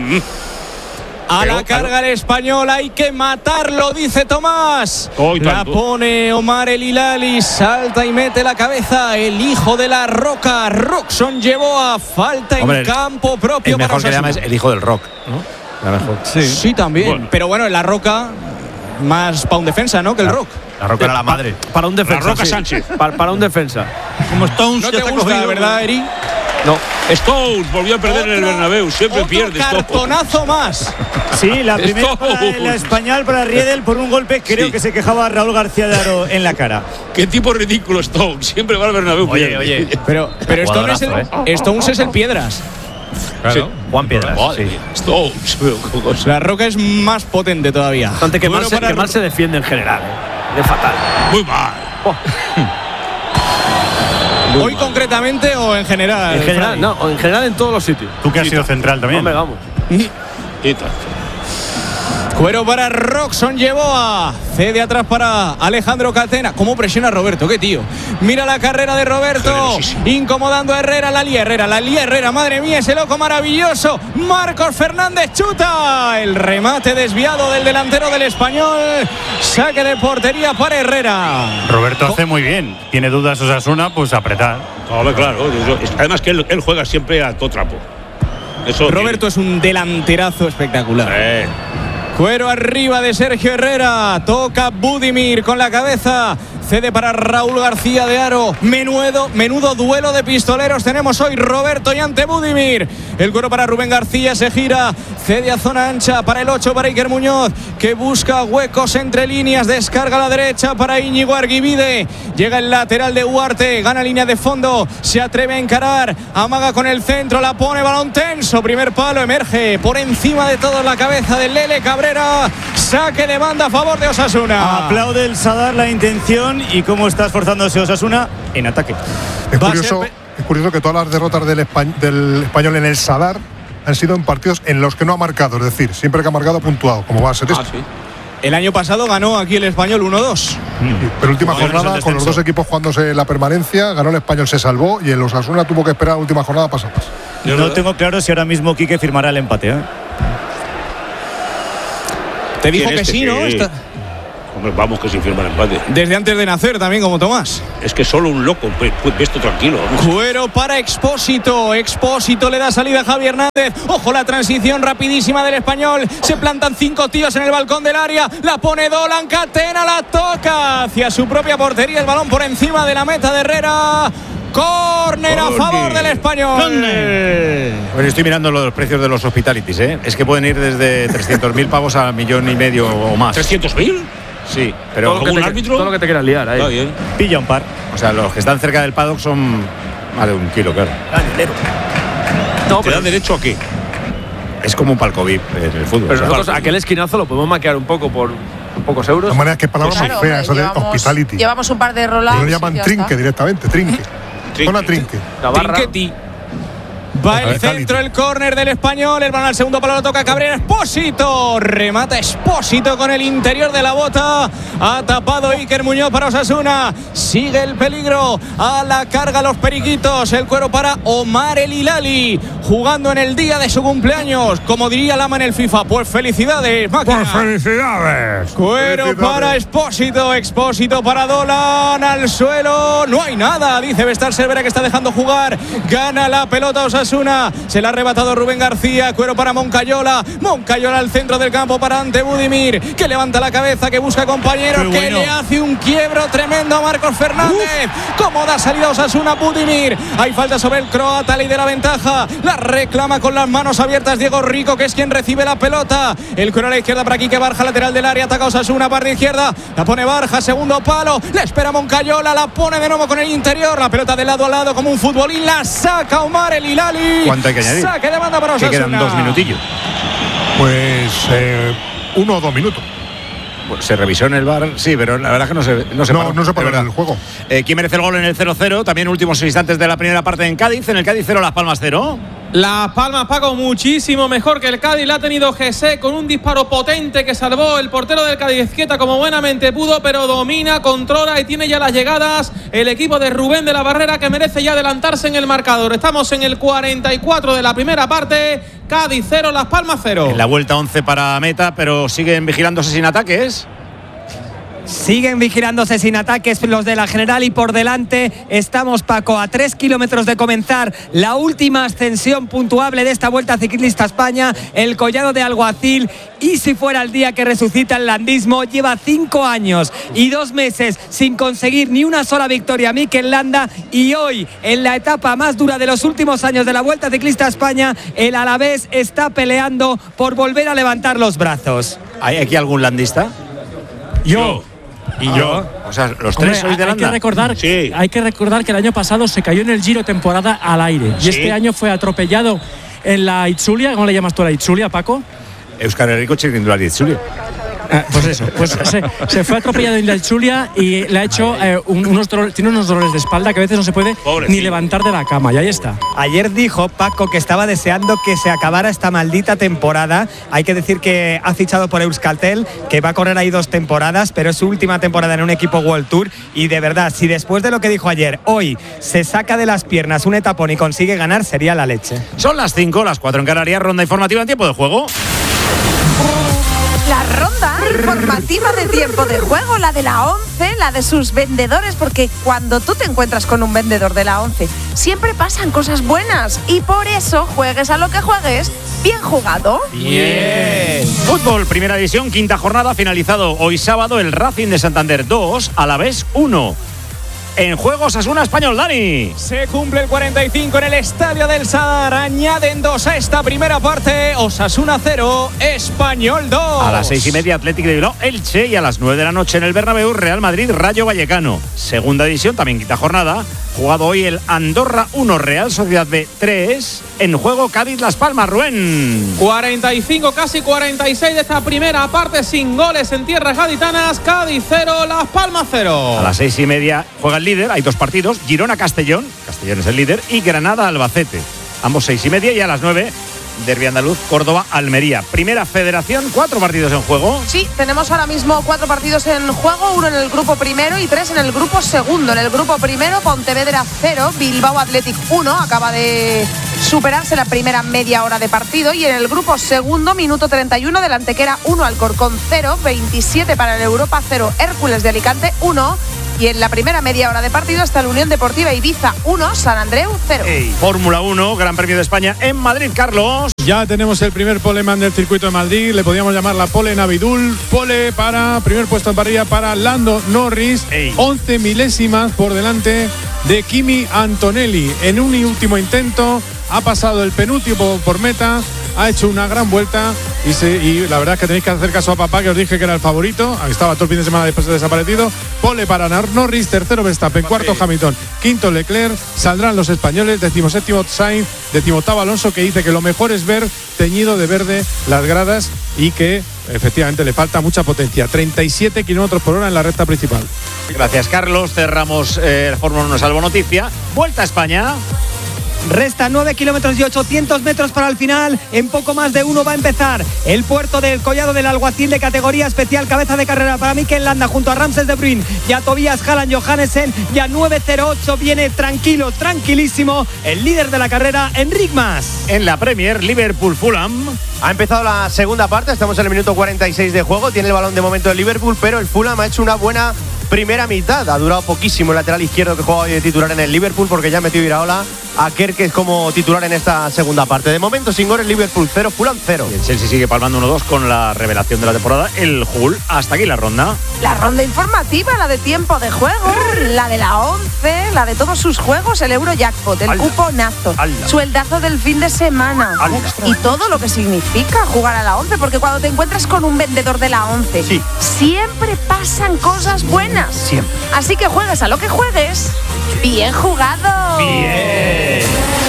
A la carga el Español, hay que matarlo, dice Tomás. La pone Omar El Hilali, salta y mete la cabeza. El hijo de la Roca, Roxon llevó a falta en campo propio. El mejor que llama es el hijo del Rock, ¿no? La mejor. Sí, también. Bueno. Pero bueno, en la Roca, más para un defensa, ¿no? Que el Rock. La Roca era la madre. Para un defensa. La Roca Sánchez. Para un defensa. Como Stones, no te gusta, ¿verdad, Eri? No. Stones volvió a perder en el Bernabéu. Siempre pierde. Cartonazo más. Sí, la primera para el Español, para Riedel, por un golpe. Creo que se quejaba Raúl García de Aro en la cara. Qué tipo ridículo Stones. Siempre va al Bernabéu. Oye. Pero Stones es el Piedras. Claro. Sí. Juan Piedras. Stones. La Roca es más potente todavía. Bastante que mal se defiende en general. De fatal. Muy mal. ¿Hoy concretamente o en general? En general, no, en general en todos los sitios. Tú que has sido central también. Hombre, vamos. Cuero para Roxon, llevó a cede atrás para Alejandro Catena. ¿Cómo presiona a Roberto? ¿Qué tío? Mira la carrera de Roberto, incomodando a Herrera, la lía Herrera, madre mía, ese loco maravilloso. Marcos Fernández chuta, el remate desviado del delantero del Español, saque de portería para Herrera. Roberto hace muy bien, tiene dudas Osasuna, pues apretar. Claro, además que él juega siempre a todo trapo. Roberto es un delanterazo espectacular. Cuero arriba de Sergio Herrera. Toca Budimir con la cabeza. Cede para Raúl García de Aro. Menudo duelo de pistoleros tenemos hoy. Roberto y ante Budimir. El cuero para Rubén García. Se gira. Cede a zona ancha para el 8 para Iker Muñoz, que busca huecos entre líneas. Descarga a la derecha para Íñigo Arguibide. Llega el lateral de Huarte. Gana línea de fondo. Se atreve a encarar. Amaga con el centro. La pone, balón tenso. Primer palo. Emerge por encima de todo la cabeza de Lele Cabrera. Saque de banda a favor de Osasuna. Aplaude el Sadar la intención transición y cómo está esforzándose Osasuna en ataque. Es curioso que todas las derrotas del Español en el Sadar han sido en partidos en los que no ha marcado, es decir, siempre que ha marcado ha puntuado, como va a ser esto. Sí. El año pasado ganó aquí el Español 1-2. Pero última jornada, con los dos equipos jugándose la permanencia, ganó el Español, se salvó, y el Osasuna tuvo que esperar la última jornada pasadas. No tengo claro si ahora mismo Quique firmará el empate, ¿eh? Te dijo que sí, ¿no? Hombre, vamos, que sin firmar empate. Desde antes de nacer también, como Tomás. Es que solo un loco, pues esto tranquilo. Vamos. Cuero para Expósito. Expósito le da salida a Javi Hernández. Ojo, la transición rapidísima del Español. Se plantan 5 tíos en el balcón del área. La pone Dolan, Catena, la toca hacia su propia portería. El balón por encima de la meta de Herrera. Córner a favor del Español. Bueno, estoy mirando los precios de los hospitalities, ¿eh? Es que pueden ir desde 300.000 pavos a 1,5 millones o más. ¿300.000? Sí, pero todo lo que te quieras liar ahí. Bien. Pilla un par. O sea, los que están cerca del paddock son más de 1 kilo, claro. No, ¿te dan derecho a qué? Es como un palco VIP en el fútbol. Pero nosotros aquel esquinazo lo podemos maquear un poco por pocos euros. De manera que palabras muy feas, eso de hospitality. Llevamos un par de rollouts. Lo llaman trinque directamente, trinque. Zona trinque. Trinqueti. Va el centro, el córner del Español. El balón al segundo palo lo toca Cabrera. Expósito. Remata Expósito con el interior de la bota. Ha tapado Iker Muñoz para Osasuna. Sigue el peligro. A la carga los periquitos. El cuero para Omar El Hilali. Jugando en el día de su cumpleaños. Como diría Lama en el FIFA. Pues felicidades, máquina. Pues felicidades. Cuero para Expósito. Expósito para Dolan. Al suelo. No hay nada. Dice Bestar Cervera que está dejando jugar. Gana la pelota Osasuna. Se la ha arrebatado Rubén García. Cuero para Moncayola. Moncayola al centro del campo para Ante Budimir, que levanta la cabeza, que busca compañeros, que le hace un quiebro tremendo a Marcos Fernández. Cómo da salida Osasuna. Budimir. Hay falta sobre el croata, ley de la ventaja. La reclama con las manos abiertas Diego Rico, que es quien recibe la pelota. El cuero a la izquierda para Quique Barja, lateral del área. Ataca Osasuna, parte izquierda. La pone Barja, segundo palo. La espera Moncayola. La pone de nuevo con el interior. La pelota de lado a lado como un futbolín. La saca Omar El Hilali. ¿Cuánto hay que añadir? Saque de banda para Osasuna. Que quedan 2 minutillos. Pues 1 o 2 minutos. Pues se revisó en el VAR, sí, pero la verdad que no se paró en el juego. ¿Quién merece el gol en el 0-0? También últimos instantes de la primera parte en Cádiz. En el Cádiz 0, Las Palmas 0. Las Palmas, Paco, muchísimo mejor que el Cádiz. La ha tenido Jesse con un disparo potente que salvó el portero del Cádiz, Quieta, como buenamente pudo, pero domina, controla y tiene ya las llegadas el equipo de Rubén de la Barrera, que merece ya adelantarse en el marcador. Estamos en el 44 de la primera parte. Cádiz 0, Las Palmas 0. En la vuelta 11 para meta, pero siguen vigilándose sin ataques. Siguen vigilándose sin ataques los de la General y por delante estamos, Paco, a 3 kilómetros de comenzar la última ascensión puntuable de esta Vuelta Ciclista a España, el Collado de Alguacil. Y si fuera el día que resucita el landismo, lleva 5 años y 2 meses sin conseguir ni una sola victoria Mikel Landa, y hoy, en la etapa más dura de los últimos años de la Vuelta Ciclista a España, el Alavés está peleando por volver a levantar los brazos. ¿Hay aquí algún landista? Yo. ¿Y yo? O sea, los tres sois de Landa. Hay que recordar que el año pasado se cayó en el Giro temporada al aire. Y este año fue atropellado en la Itzulia. ¿Cómo le llamas tú a la Itzulia, Paco? Euskal Herriko Txirrindulari Itzulia. Pues eso, se fue atropellado en la Itzulia y le ha hecho tiene unos dolores de espalda que a veces no se puede ni levantar de la cama, y ahí está. Ayer dijo Paco que estaba deseando que se acabara esta maldita temporada. Hay que decir que ha fichado por Euskaltel, que va a correr ahí 2 temporadas, pero es su última temporada en un equipo World Tour, y de verdad, si después de lo que dijo ayer, hoy se saca de las piernas un etapón y consigue ganar, sería la leche. Son las 5, las 4 en Canarias, ronda informativa en tiempo de juego. La ronda informativa de tiempo de juego, la de la 11, la de sus vendedores, porque cuando tú te encuentras con un vendedor de la 11, siempre pasan cosas buenas, y por eso, juegues a lo que juegues, bien jugado. Bien. Fútbol, primera división, quinta jornada, finalizado hoy sábado el Racing de Santander 2, Alavés 1. En juego Osasuna Español, Dani. Se cumple el 45 en el Estadio del Sadar. Añaden 2 a esta primera parte. Osasuna 0, Español 2. A las 6:30 Atlético de Bilbao, Elche, y a las 9 de la noche en el Bernabéu, Real Madrid, Rayo Vallecano. Segunda división, también quinta jornada. jugado hoy el Andorra 1, Real Sociedad B 3. En juego Cádiz-Las Palmas, Rubén. 45, casi 46 de esta primera parte sin goles en tierras gaditanas. Cádiz 0, Las Palmas 0. A las 6:30 juega el líder, hay dos partidos, Girona-Castellón, Castellón es el líder, y Granada-Albacete. Ambos 6:30, y a las 9, derbi andaluz, Córdoba-Almería. Primera Federación, 4 partidos en juego. Sí, tenemos ahora mismo 4 partidos en juego, 1 en el grupo primero y 3 en el grupo segundo. En el grupo primero, Pontevedra 0, Bilbao Athletic 1, acaba de superarse la primera media hora de partido. Y en el grupo segundo, minuto 31, del Antequera 1, Alcorcón 0, 27 para el Europa 0, Hércules de Alicante 1. Y en la primera media hora de partido está la Unión Deportiva Ibiza 1, San Andreu 0. Fórmula 1, Gran Premio de España en Madrid, Carlos. Ya tenemos el primer poleman del circuito de Madrid, le podríamos llamar la pole Navidul. Pole para primer puesto en parrilla para Lando Norris, 11 milésimas por delante de Kimi Antonelli. En un último intento ha pasado el penúltimo por meta, ha hecho una gran vuelta y la verdad es que tenéis que hacer caso a papá, que os dije que era el favorito. Estaba todo el fin de semana después de desaparecido. Pole para Norris, tercero Verstappen, cuarto Hamilton, quinto Leclerc. Saldrán los españoles, 17º Sainz, 18º Alonso, que dice que lo mejor es ver teñido de verde las gradas y que efectivamente le falta mucha potencia. 37 kilómetros por hora en la recta principal. Gracias, Carlos. Cerramos Fórmula 1 Salvo Noticia. Vuelta a España. Resta 9 kilómetros y 800 metros para el final. En poco más de uno va a empezar el puerto del Collado del Alguacil de categoría especial. Cabeza de carrera para Mikel Landa junto a Ramses de Bruyn y a Tobias Halland Johannesen. Ya 9:08 viene tranquilo, tranquilísimo el líder de la carrera, Enric Mas. En la Premier, Liverpool-Fulham. Ha empezado la segunda parte, estamos en el minuto 46 de juego. Tiene el balón de momento el Liverpool, pero el Fulham ha hecho una buena primera mitad. Ha durado poquísimo el lateral izquierdo que juega hoy de titular en el Liverpool, porque ya ha metido Iraola a Kerkez como titular en esta segunda parte. De momento sin goles, Liverpool 0, Fulham 0. Y el Chelsea sigue palmando 1-2 con la revelación de la temporada, el Hull. Hasta aquí la ronda. La ronda informativa, la de tiempo de juego, la de la 11, la de todos sus juegos, el Eurojackpot, el cuponazo, sueldazo del fin de semana y todo lo que significa jugar a la 11, porque cuando te encuentras con un vendedor de la 11, siempre pasan cosas buenas. Siempre. Así que juegues a lo que juegues, bien jugado. Bien.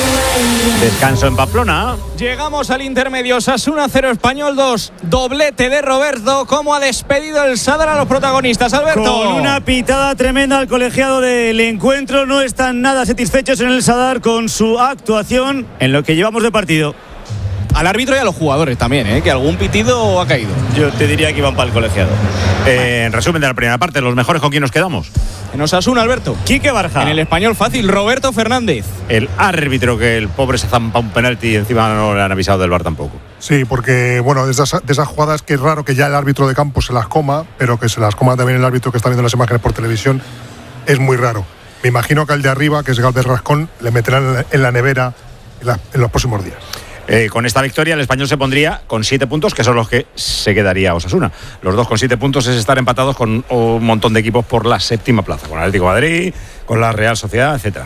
Descanso en Pamplona. Llegamos al intermedio. Osasuna 0, Español 2. Doblete de Roberto. ¿Cómo ha despedido el Sadar a los protagonistas, Alberto? Con una pitada tremenda al colegiado del encuentro. No están nada satisfechos en el Sadar con su actuación en lo que llevamos de partido. Al árbitro y a los jugadores también, que algún pitido ha caído. Yo te diría que iban para el colegiado. En resumen de la primera parte, los mejores, ¿con quién nos quedamos? En Osasuna, Alberto. Quique Barja. En el Español fácil, Roberto Fernández. El árbitro, que el pobre se zampa un penalti y encima no le han avisado del VAR tampoco. Sí, porque bueno, de esas jugadas que es raro que ya el árbitro de campo se las coma, pero que se las coma también el árbitro que está viendo las imágenes por televisión, es muy raro. Me imagino que al de arriba, que es Galvez Rascón, le meterán en la nevera en los próximos días. Con esta victoria el Español se pondría con 7 puntos, que son los que se quedaría Osasuna. Los dos con 7 puntos es estar empatados con un montón de equipos por la séptima plaza, con el Atlético de Madrid, con la Real Sociedad, etc.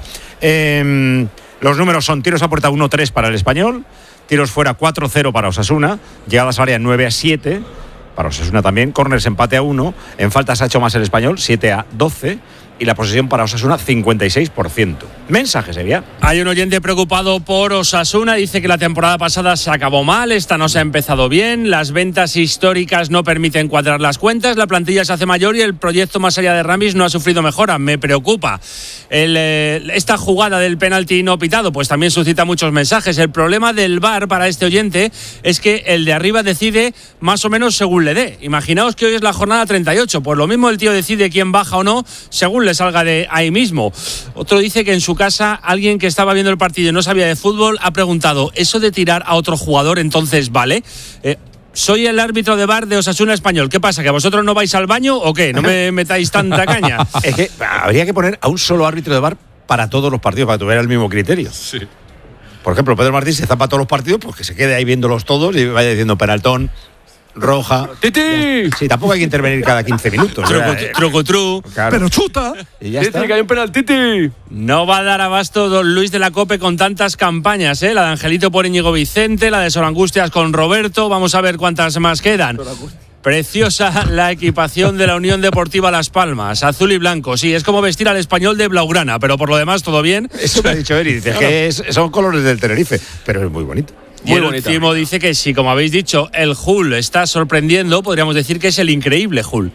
Los números son tiros a puerta 1-3 para el Español, tiros fuera 4-0 para Osasuna, llegadas a área 9-7 para Osasuna también, córners empate a 1, en faltas ha hecho más el Español, 7-12, y la posesión para Osasuna 56%. Mensaje, Sevilla. Hay un oyente preocupado por Osasuna, dice que la temporada pasada se acabó mal, esta no se ha empezado bien, las ventas históricas no permiten cuadrar las cuentas, la plantilla se hace mayor y el proyecto más allá de Ramis no ha sufrido mejora, me preocupa. Esta jugada del penalti no pitado pues también suscita muchos mensajes. El problema del VAR para este oyente es que el de arriba decide más o menos según le dé. Imaginaos que hoy es la jornada 38, pues lo mismo el tío decide quién baja o no según le salga de ahí mismo. Otro dice que en su casa alguien que estaba viendo el partido y no sabía de fútbol ha preguntado, ¿eso de tirar a otro jugador entonces vale? Soy el árbitro de VAR de Osasuna Español. ¿Qué pasa? ¿Que vosotros no vais al baño o qué? ¿No me metáis tanta caña? Es que habría que poner a un solo árbitro de VAR para todos los partidos, para que tuviera el mismo criterio. Sí. Por ejemplo, Pedro Martín se zampa todos los partidos, pues que se quede ahí viéndolos todos y vaya diciendo penaltón, roja. ¡Titi! Sí, tampoco hay que intervenir cada 15 minutos. Truco. Claro. ¡Pero chuta! Y ya ¡Titi, está. que hay un penaltiti! No va a dar abasto don Luis de la Cope con tantas campañas, La de Angelito por Íñigo Vicente, la de Sor Angustias con Roberto. Vamos a ver cuántas más quedan. Preciosa la equipación de la Unión Deportiva Las Palmas, azul y blanco. Sí, es como vestir al Español de blaugrana, pero por lo demás todo bien. Eso me ha dicho Eri, dice que son colores del Tenerife, pero es muy bonito. Y el último dice que si, como habéis dicho, el Hull está sorprendiendo, podríamos decir que es el increíble Hull.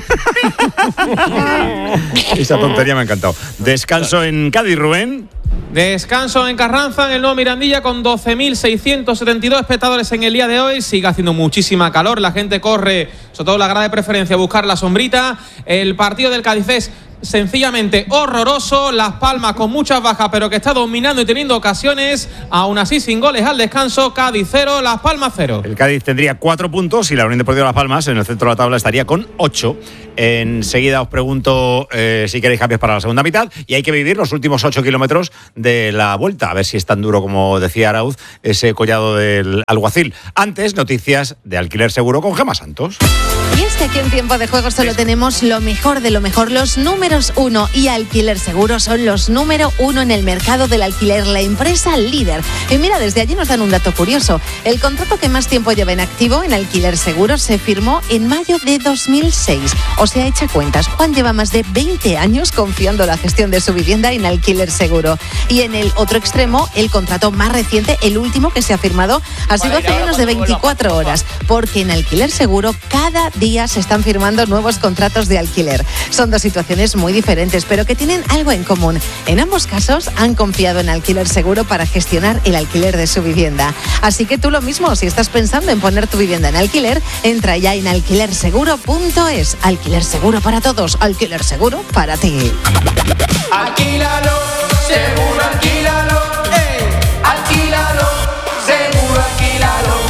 Esa tontería me ha encantado. Descanso en Cádiz, Rubén. Descanso en Carranza, en el nuevo Mirandilla, con 12.672 espectadores en el día de hoy. Sigue haciendo muchísima calor, la gente corre, sobre todo la grada de preferencia, a buscar la sombrita. El partido del Cádiz es sencillamente horroroso. Las Palmas con muchas bajas, pero que está dominando y teniendo ocasiones. Aún así, sin goles al descanso. Cádiz 0, Las Palmas 0. El Cádiz tendría 4 puntos y la Unión Deportiva Las Palmas en el centro de la tabla estaría con 8. Enseguida os pregunto si queréis cambios para la segunda mitad, y hay que vivir los últimos 8 kilómetros de la vuelta, a ver si es tan duro como decía Arauz ese collado del Alguacil. Antes, noticias de Alquiler Seguro con Gemma Santos. Y es que aquí en Tiempo de Juego solo tenemos lo mejor de lo mejor. Los números 1 y Alquiler Seguro son los número 1 en el mercado del alquiler, la empresa líder. Y mira, desde allí nos dan un dato curioso. El contrato que más tiempo lleva en activo en Alquiler Seguro se firmó en mayo de 2006. O sea, echa cuentas, Juan lleva más de 20 años confiando la gestión de su vivienda en Alquiler Seguro. Y en el otro extremo, el contrato más reciente, el último que se ha firmado, ha sido hace menos de 24 horas. Porque en Alquiler Seguro cada día se están firmando nuevos contratos de alquiler. Son dos situaciones muy diferentes, pero que tienen algo en común. En ambos casos han confiado en Alquiler Seguro para gestionar el alquiler de su vivienda. Así que tú lo mismo, si estás pensando en poner tu vivienda en alquiler, entra ya en alquilerseguro.es. Alquiler Seguro para todos, Alquiler Seguro para ti. Alquílalo, seguro alquílalo, alquílalo, seguro alquílalo.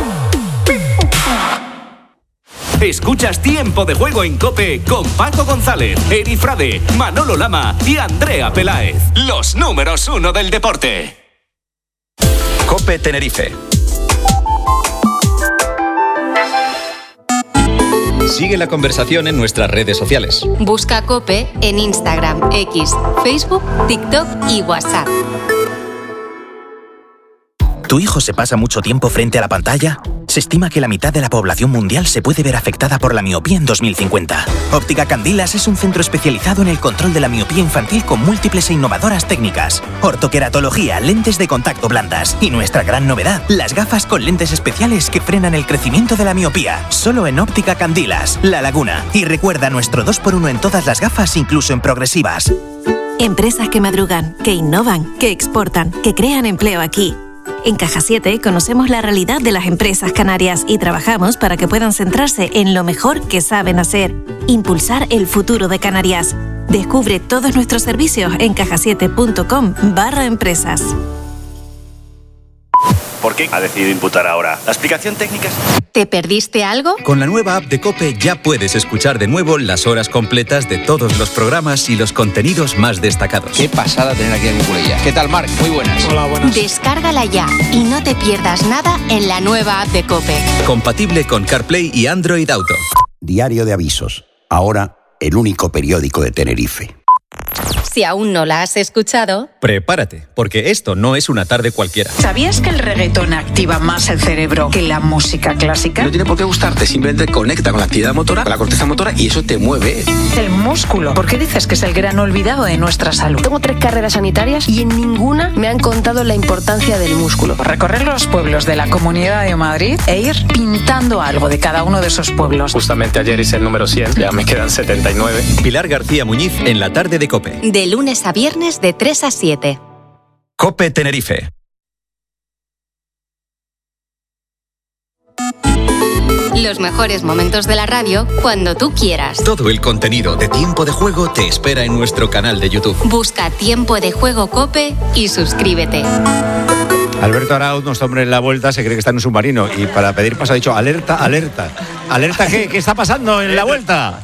Escuchas Tiempo de Juego en COPE con Paco González, Eri Frade, Manolo Lama y Andrea Peláez. Los números 1 del deporte. COPE Tenerife. Sigue la conversación en nuestras redes sociales. Busca COPE en Instagram, X, Facebook, TikTok y WhatsApp. ¿Tu hijo se pasa mucho tiempo frente a la pantalla? Se estima que la mitad de la población mundial se puede ver afectada por la miopía en 2050. Óptica Candilas es un centro especializado en el control de la miopía infantil con múltiples e innovadoras técnicas. Ortoqueratología, lentes de contacto blandas y nuestra gran novedad, las gafas con lentes especiales que frenan el crecimiento de la miopía. Solo en Óptica Candilas, La Laguna. Y recuerda nuestro 2x1 en todas las gafas, incluso en progresivas. Empresas que madrugan, que innovan, que exportan, que crean empleo aquí. En Caja 7 conocemos la realidad de las empresas canarias y trabajamos para que puedan centrarse en lo mejor que saben hacer, impulsar el futuro de Canarias. Descubre todos nuestros servicios en cajasiete.com/empresas. ¿Por qué ha decidido imputar ahora? ¿La explicación técnica es...? ¿Te perdiste algo? Con la nueva app de COPE ya puedes escuchar de nuevo las horas completas de todos los programas y los contenidos más destacados. Qué pasada tener aquí a Cucurella. ¿Qué tal, Marc? Muy buenas. Hola, buenas. Descárgala ya y no te pierdas nada en la nueva app de COPE. Compatible con CarPlay y Android Auto. Diario de Avisos. Ahora, el único periódico de Tenerife. Si aún no la has escuchado, prepárate, porque esto no es una tarde cualquiera. ¿Sabías que el reggaetón activa más el cerebro que la música clásica? No tiene por qué gustarte, simplemente conecta con la actividad motora, con la corteza motora, y eso te mueve. El músculo. ¿Por qué dices que es el gran olvidado de nuestra salud? Tengo 3 carreras sanitarias y en ninguna me han contado la importancia del músculo. Recorrer los pueblos de la Comunidad de Madrid e ir pintando algo de cada uno de esos pueblos. Justamente ayer hice el número 100, ya me quedan 79. Pilar García Muñiz en la tarde de COPE. de lunes a viernes de 3 a 7. COPE Tenerife. Los mejores momentos de la radio cuando tú quieras. Todo el contenido de Tiempo de Juego te espera en nuestro canal de YouTube. Busca Tiempo de Juego COPE y suscríbete. Alberto Arauz, nuestro hombre en la vuelta, se cree que está en un submarino y para pedir paso ha dicho alerta, alerta. ¿Alerta qué? ¿Qué está pasando en la vuelta?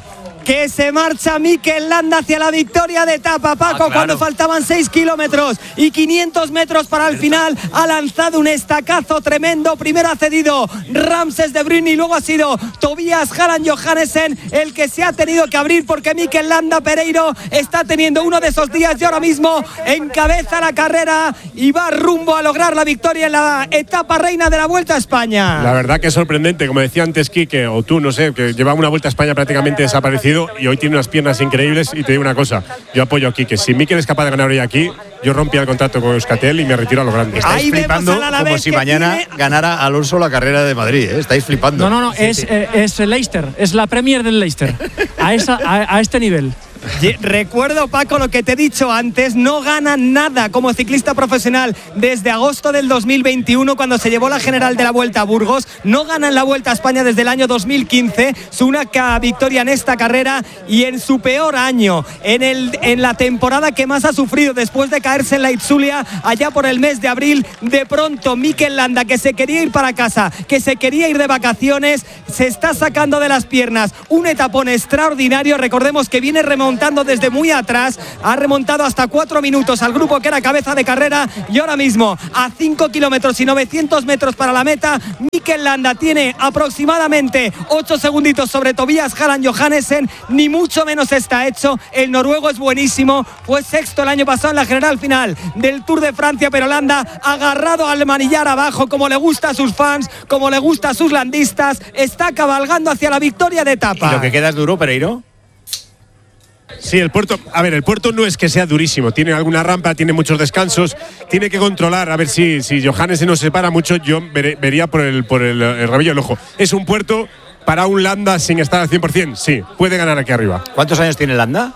que se marcha Mikel Landa hacia la victoria de etapa, Paco, claro. Cuando faltaban 6 kilómetros y 500 metros para el final, ha lanzado un estacazo tremendo. Primero ha cedido Ramses de Bruyne y luego ha sido Tobias Haaland Johannesen el que se ha tenido que abrir, porque Mikel Landa Pereiro está teniendo uno de esos días y ahora mismo encabeza la carrera y va rumbo a lograr la victoria en la etapa reina de la Vuelta a España. La verdad que es sorprendente, como decía antes Quique, o tú, no sé, que llevaba una Vuelta a España prácticamente desaparecido y hoy tiene unas piernas increíbles. Y te digo una cosa, yo apoyo a Quique. Si Mikel es capaz de ganar hoy aquí, yo rompía el contrato con Euskaltel y me retiro a lo grande. Estáis flipando como si mañana ganara Alonso la carrera de Madrid, ¿eh? Estáis flipando. No, es Leicester, es la Premier del Leicester. A este nivel. Recuerdo, Paco, lo que te he dicho antes, no gana nada como ciclista profesional desde agosto del 2021, cuando se llevó la general de la Vuelta a Burgos. No gana en la Vuelta a España desde el año 2015, su única victoria en esta carrera, y en su peor año, en la temporada que más ha sufrido después de caerse en la Itzulia allá por el mes de abril. De pronto Mikel Landa, que se quería ir para casa, que se quería ir de vacaciones, se está sacando de las piernas un etapón extraordinario. Recordemos que viene remontando desde muy atrás, ha remontado hasta 4 minutos al grupo que era cabeza de carrera, y ahora mismo a 5 kilómetros y 900 metros para la meta, Mikel Landa tiene aproximadamente 8 segunditos sobre Tobias Haaland Johannesen, ni mucho menos está hecho. El noruego es buenísimo, fue sexto el año pasado en la general final del Tour de Francia, pero Landa agarrado al manillar abajo, como le gusta a sus fans, como le gusta a sus landistas, está cabalgando hacia la victoria de etapa. ¿Y lo que queda es duro, Pereiro? Sí, el puerto no es que sea durísimo, tiene alguna rampa, tiene muchos descansos, tiene que controlar, a ver si Johannes se nos separa mucho, yo vería por el rabillo del ojo. Es un puerto para un Landa sin estar al 100%, sí, puede ganar aquí arriba. ¿Cuántos años tiene Landa?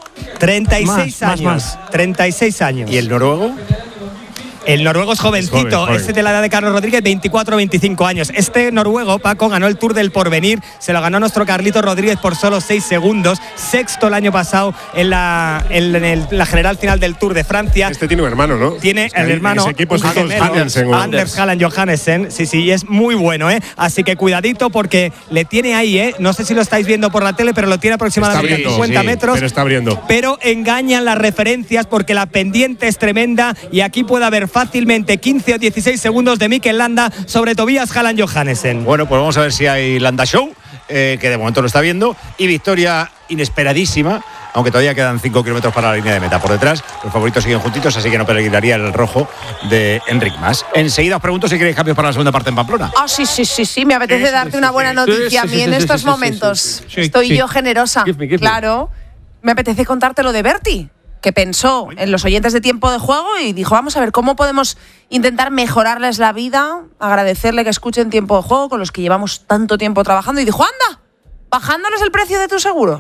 36 años. Más. 36 años. ¿Y el noruego? El noruego es jovencito, joven. Este de la edad de Carlos Rodríguez, 24 o 25 años. Este noruego, Paco, ganó el Tour del Porvenir, se lo ganó nuestro Carlito Rodríguez por solo 6 segundos, sexto el año pasado en la general final del Tour de Francia. Este tiene un hermano, ¿no? Tiene el hermano, ese equipo son todos Anders Haaland Johannesen, sí, es muy bueno, así que cuidadito, porque le tiene ahí, no sé si lo estáis viendo por la tele, pero lo tiene aproximadamente a 50 metros. Pero está abriendo. Pero engañan las referencias, porque la pendiente es tremenda y aquí puede haber fácilmente 15 o 16 segundos de Mikel Landa sobre Tobias Haaland Johannesen. Bueno, pues vamos a ver si hay Landa Show, que de momento lo está viendo, y victoria inesperadísima, aunque todavía quedan 5 kilómetros para la línea de meta. Por detrás, los favoritos siguen juntitos, así que no peligraría el rojo de Enric Mas. Enseguida os pregunto si queréis cambios para la segunda parte en Pamplona. Sí, me apetece darte una buena noticia a mí en estos momentos. Estoy yo generosa. Give me. Claro, me apetece contarte lo de Berti, que pensó en los oyentes de Tiempo de Juego y dijo, vamos a ver cómo podemos intentar mejorarles la vida, agradecerle que escuchen Tiempo de Juego con los que llevamos tanto tiempo trabajando, y dijo, anda, bajándoles el precio de tu seguro.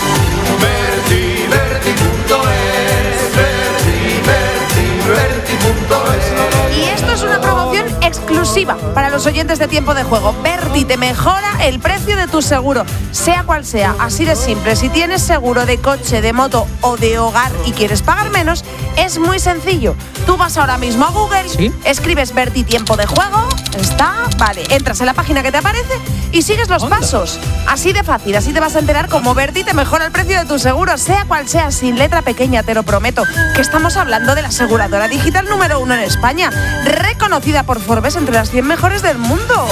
Y esto es una promoción exclusiva para los oyentes de Tiempo de Juego. Berti te mejora el precio de tu seguro, sea cual sea, así de simple. Si tienes seguro de coche, de moto o de hogar y quieres pagar menos, es muy sencillo. Tú vas ahora mismo a Google, escribes Berti Tiempo de Juego, entras en la página que te aparece y sigues los pasos. Así de fácil, así te vas a enterar cómo Berti te mejora el precio de tu seguro, sea cual sea, sin letra pequeña, te lo prometo, que estamos hablando de la aseguradora digital número 1 en España, reconocida por Forbes entre las 100 mejores del mundo.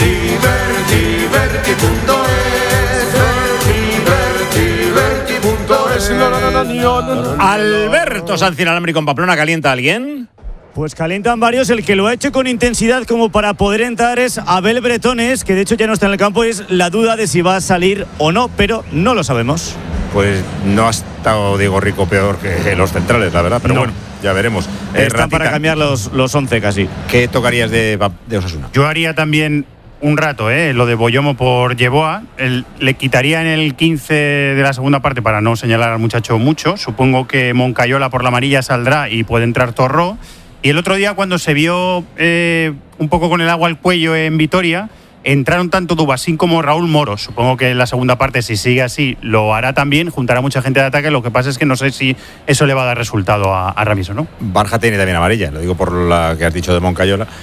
Alberto Sanz Inalámbrico en Pamplona, ¿calienta a alguien? Pues calientan varios. El que lo ha hecho con intensidad como para poder entrar es Abel Bretones, que de hecho ya no está en el campo. Es la duda de si va a salir o no, pero no lo sabemos. Pues no ha estado Diego Rico peor que los centrales, la verdad, pero bueno, ya veremos. Están para cambiar los 11 casi. ¿Qué tocarías de Osasuna? Yo haría también un rato, lo de Boyomo por Yeboah. Le quitaría en el 15 de la segunda parte para no señalar al muchacho mucho. Supongo que Moncayola por la amarilla saldrá y puede entrar Torró. Y el otro día, cuando se vio un poco con el agua al cuello en Vitoria, entraron tanto Dubasín como Raúl Moro. Supongo que en la segunda parte, si sigue así, lo hará también, juntará mucha gente de ataque. Lo que pasa es que no sé si eso le va a dar resultado a Ramis o no. Barja tiene también amarilla, lo digo por la que has dicho de Moncayola.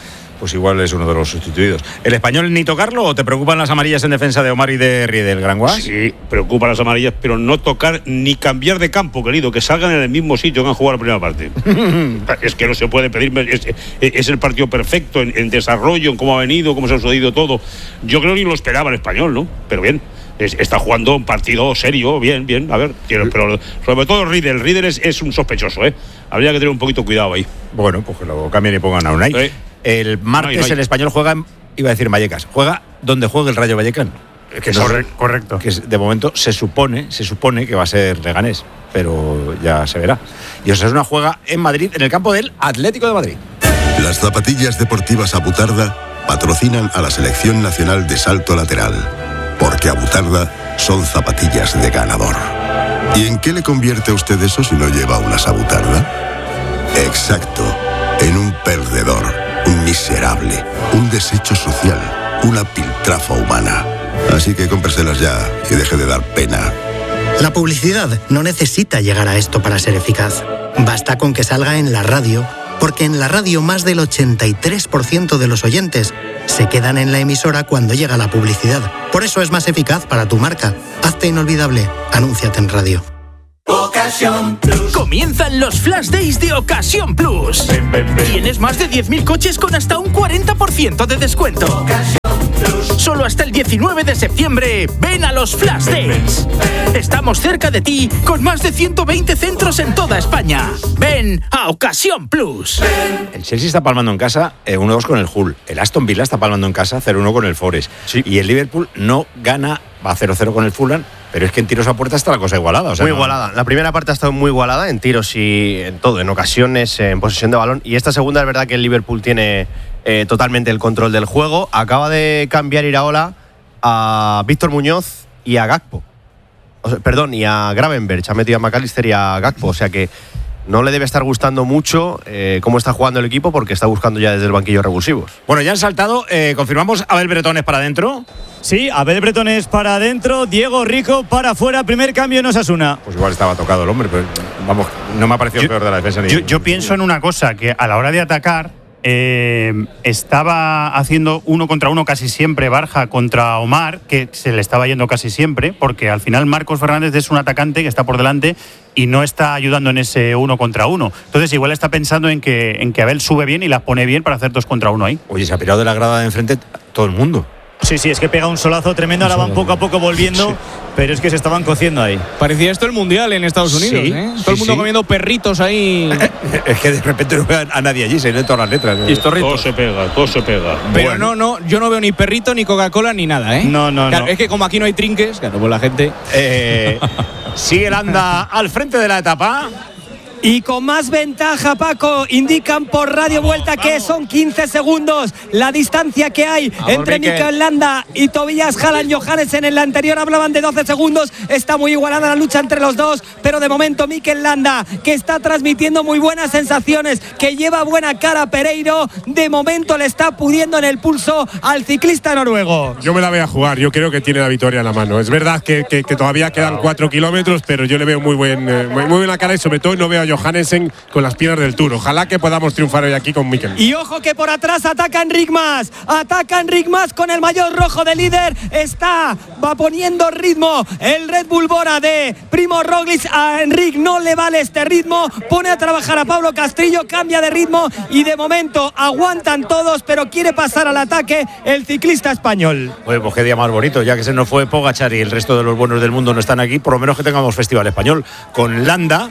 pues igual es uno de los sustituidos. ¿El Español ni tocarlo o te preocupan las amarillas en defensa de Omar y de Riedel, Granguas? Sí, preocupan las amarillas, pero no tocar ni cambiar de campo, querido, que salgan en el mismo sitio que han jugado la primera parte. Es que no se puede pedir, es el partido perfecto en desarrollo, en cómo ha venido, cómo se ha sucedido todo. Yo creo que ni lo esperaba el Español, ¿no? Pero bien. Está jugando un partido serio, bien, a ver, pero sobre todo Riedel es un sospechoso, ¿eh? Habría que tener un poquito cuidado ahí. Bueno, pues que lo cambien y pongan a Unai. El martes el Español juega, iba a decir Vallecas, juega donde juegue el Rayo Vallecano. Que correcto. Que de momento se supone que va a ser Leganés, pero ya se verá. Y Osasuna juega en Madrid, en el campo del Atlético de Madrid. Las zapatillas deportivas Abutarda patrocinan a la Selección Nacional de Salto Lateral. Porque Abutarda son zapatillas de ganador. ¿Y en qué le convierte a usted eso si no lleva unas Abutarda? Exacto, en un perdedor, un miserable, un desecho social, una piltrafa humana. Así que cómpreselas ya y deje de dar pena. La publicidad no necesita llegar a esto para ser eficaz. Basta con que salga en la radio, porque en la radio más del 83% de los oyentes se quedan en la emisora cuando llega la publicidad. Por eso es más eficaz para tu marca. Hazte inolvidable. Anúnciate en radio. Ocasión Plus. Comienzan los Flash Days de Ocasión Plus. Tienes más de 10.000 coches con hasta un 40% de descuento. Solo hasta el 19 de septiembre, ven a los Flash Days. Estamos cerca de ti con más de 120 centros en toda España. Ven a Ocasión Plus. El Chelsea está palmando en casa 1-2 con el Hull. El Aston Villa está palmando en casa 0-1 con el Forest. Sí. Y el Liverpool no gana, va 0-0 con el Fulham. Pero es que en tiros a puerta está la cosa igualada. O sea, muy igualada. La primera parte ha estado muy igualada en tiros y en todo, en ocasiones, en posesión de balón. Y esta segunda es verdad que el Liverpool tiene totalmente el control del juego. Acaba de cambiar Iraola a Víctor Muñoz y a Gakpo. Y a Gravenberch. Ha metido a McAllister y a Gakpo. O sea que no le debe estar gustando mucho cómo está jugando el equipo porque está buscando ya desde el banquillo revulsivos. Bueno, ya han saltado. Confirmamos, Abel Bretones para adentro. Sí, Abel Bretones para adentro, Diego Rico para afuera, primer cambio en Osasuna. Pues igual estaba tocado el hombre, pero vamos, no me ha parecido peor de la defensa. Yo pienso en una cosa, que a la hora de atacar estaba haciendo 1 contra 1 casi siempre Barja contra Omar, que se le estaba yendo casi siempre, porque al final Marcos Fernández es un atacante que está por delante y no está ayudando en ese 1 contra 1. Entonces igual está pensando en que Abel sube bien y las pone bien para hacer 2 contra 1 ahí. Oye, se ha pirado de la grada de enfrente todo el mundo. Sí, es que pega un solazo tremendo, ahora van poco a poco volviendo, sí. Pero es que se estaban cociendo ahí. Parecía esto el Mundial en Estados Unidos, sí, ¿eh? Todo el mundo comiendo perritos ahí. Es que de repente no veo a nadie allí, se leen todas las letras. Todo se pega. Pero bueno. no, yo no veo ni perrito, ni Coca-Cola, ni nada, ¿eh? No. Claro, es que como aquí no hay trinques, claro, pues la gente… Sigue el Anda al frente de la etapa. Y con más ventaja, Paco, indican por Radio Vuelta que son 15 segundos la distancia que hay entre Mikel Landa y Tobias Haaland. Johannesen en la anterior hablaban de 12 segundos. Está muy igualada la lucha entre los dos, pero de momento Mikel Landa, que está transmitiendo muy buenas sensaciones, que lleva buena cara Pereiro, de momento le está pudiendo en el pulso al ciclista noruego. Yo me la voy a jugar, yo creo que tiene la victoria en la mano. Es verdad que todavía quedan 4 kilómetros, pero yo le veo muy buena cara y sobre todo no veo a Johannesen con las piernas del Tour. Ojalá que podamos triunfar hoy aquí con Mikel. Y ojo que por atrás ataca Enric Mas con el maillot rojo de líder. Va poniendo ritmo el Red Bull Bora de Primo Roglic. A Enric no le vale este ritmo, pone a trabajar a Pablo Castrillo, cambia de ritmo y de momento aguantan todos, pero quiere pasar al ataque el ciclista español. Oye, pues qué día más bonito, ya que se nos fue Pogačar y el resto de los buenos del mundo no están aquí, por lo menos que tengamos festival español con Landa.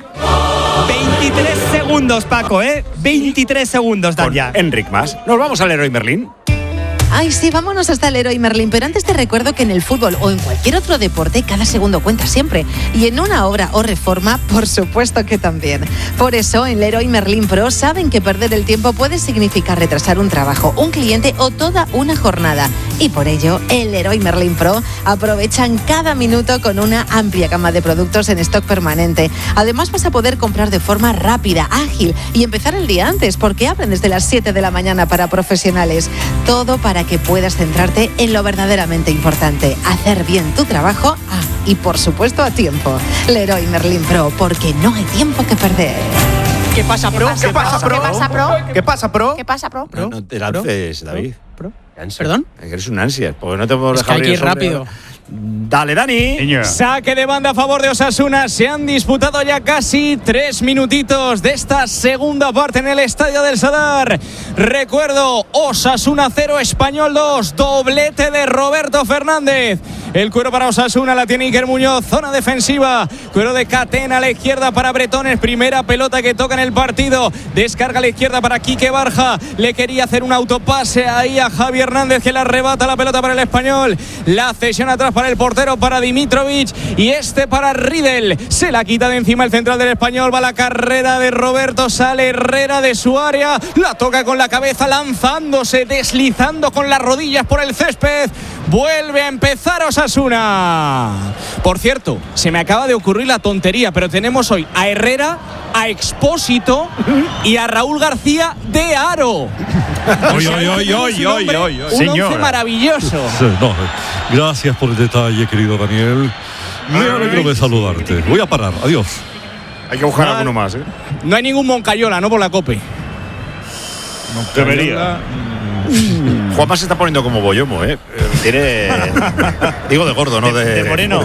23 segundos, Paco, 23 segundos dan ya. Enric Mas. Nos vamos al Leroy Merlin. Ay, sí, vámonos hasta el Leroy Merlin. Pero antes te recuerdo que en el fútbol o en cualquier otro deporte, cada segundo cuenta siempre. Y en una obra o reforma, por supuesto que también. Por eso, en Leroy Merlin Pro saben que perder el tiempo puede significar retrasar un trabajo, un cliente o toda una jornada. Y por ello, en Leroy Merlin Pro aprovechan cada minuto con una amplia gama de productos en stock permanente. Además, vas a poder comprar de forma rápida, ágil y empezar el día antes, porque abren desde las 7 de la mañana para profesionales. Todo para que puedas centrarte en lo verdaderamente importante, hacer bien tu trabajo y por supuesto a tiempo. Leroy Merlin Pro, porque no hay tiempo que perder. ¿Qué pasa, pro? ¿Qué pasa, pro? ¿Qué pasa, pro? ¿Qué pasa, pro? No te lances, David. ¿Perdón? Eres un ansia, porque no te puedo Es que hay que ir rápido. Dale, Dani. Saque de banda a favor de Osasuna. Se han disputado ya casi 3 minutitos de esta segunda parte en el Estadio del Sadar. Recuerdo, Osasuna 0, Español 2. Doblete de Roberto Fernández. El cuero para Osasuna la tiene Iker Muñoz. Zona defensiva. Cuero de Catena a la izquierda para Bretones. Primera pelota que toca en el partido. Descarga a la izquierda para Quique Barja. Le quería hacer un autopase ahí a Javi Hernández, que le arrebata la pelota para el Español. La cesión atrás para el portero, para Dimitrovic, y este para Riedel. Se la quita de encima el central del Español. Va la carrera de Roberto, sale Herrera de su área, la toca con la cabeza, lanzándose, deslizando con las rodillas por el césped. Vuelve a empezar Osasuna. Por cierto, se me acaba de ocurrir la tontería, pero tenemos hoy a Herrera, a Expósito y a Raúl García de Aro. Un once maravilloso. Sí, no, gracias por el detalle, querido Daniel. Me alegro de saludarte. Voy a parar. Adiós. Hay que buscar alguno más, ¿eh? No hay ningún Moncayola, ¿no? Por la Cope. Debería. Juanma se está poniendo como Boyomo, ¿eh? Tiene. Digo de gordo, no de moreno.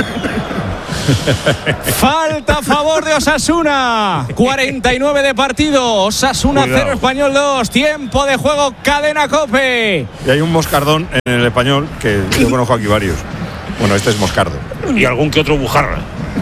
Falta a favor de Osasuna. 49 de partido. Osasuna 0, Español 2. Tiempo de juego, Cadena Cope. Y hay un moscardón en el Español que yo conozco aquí varios. Bueno, este es moscardo. Y algún que otro bujarra.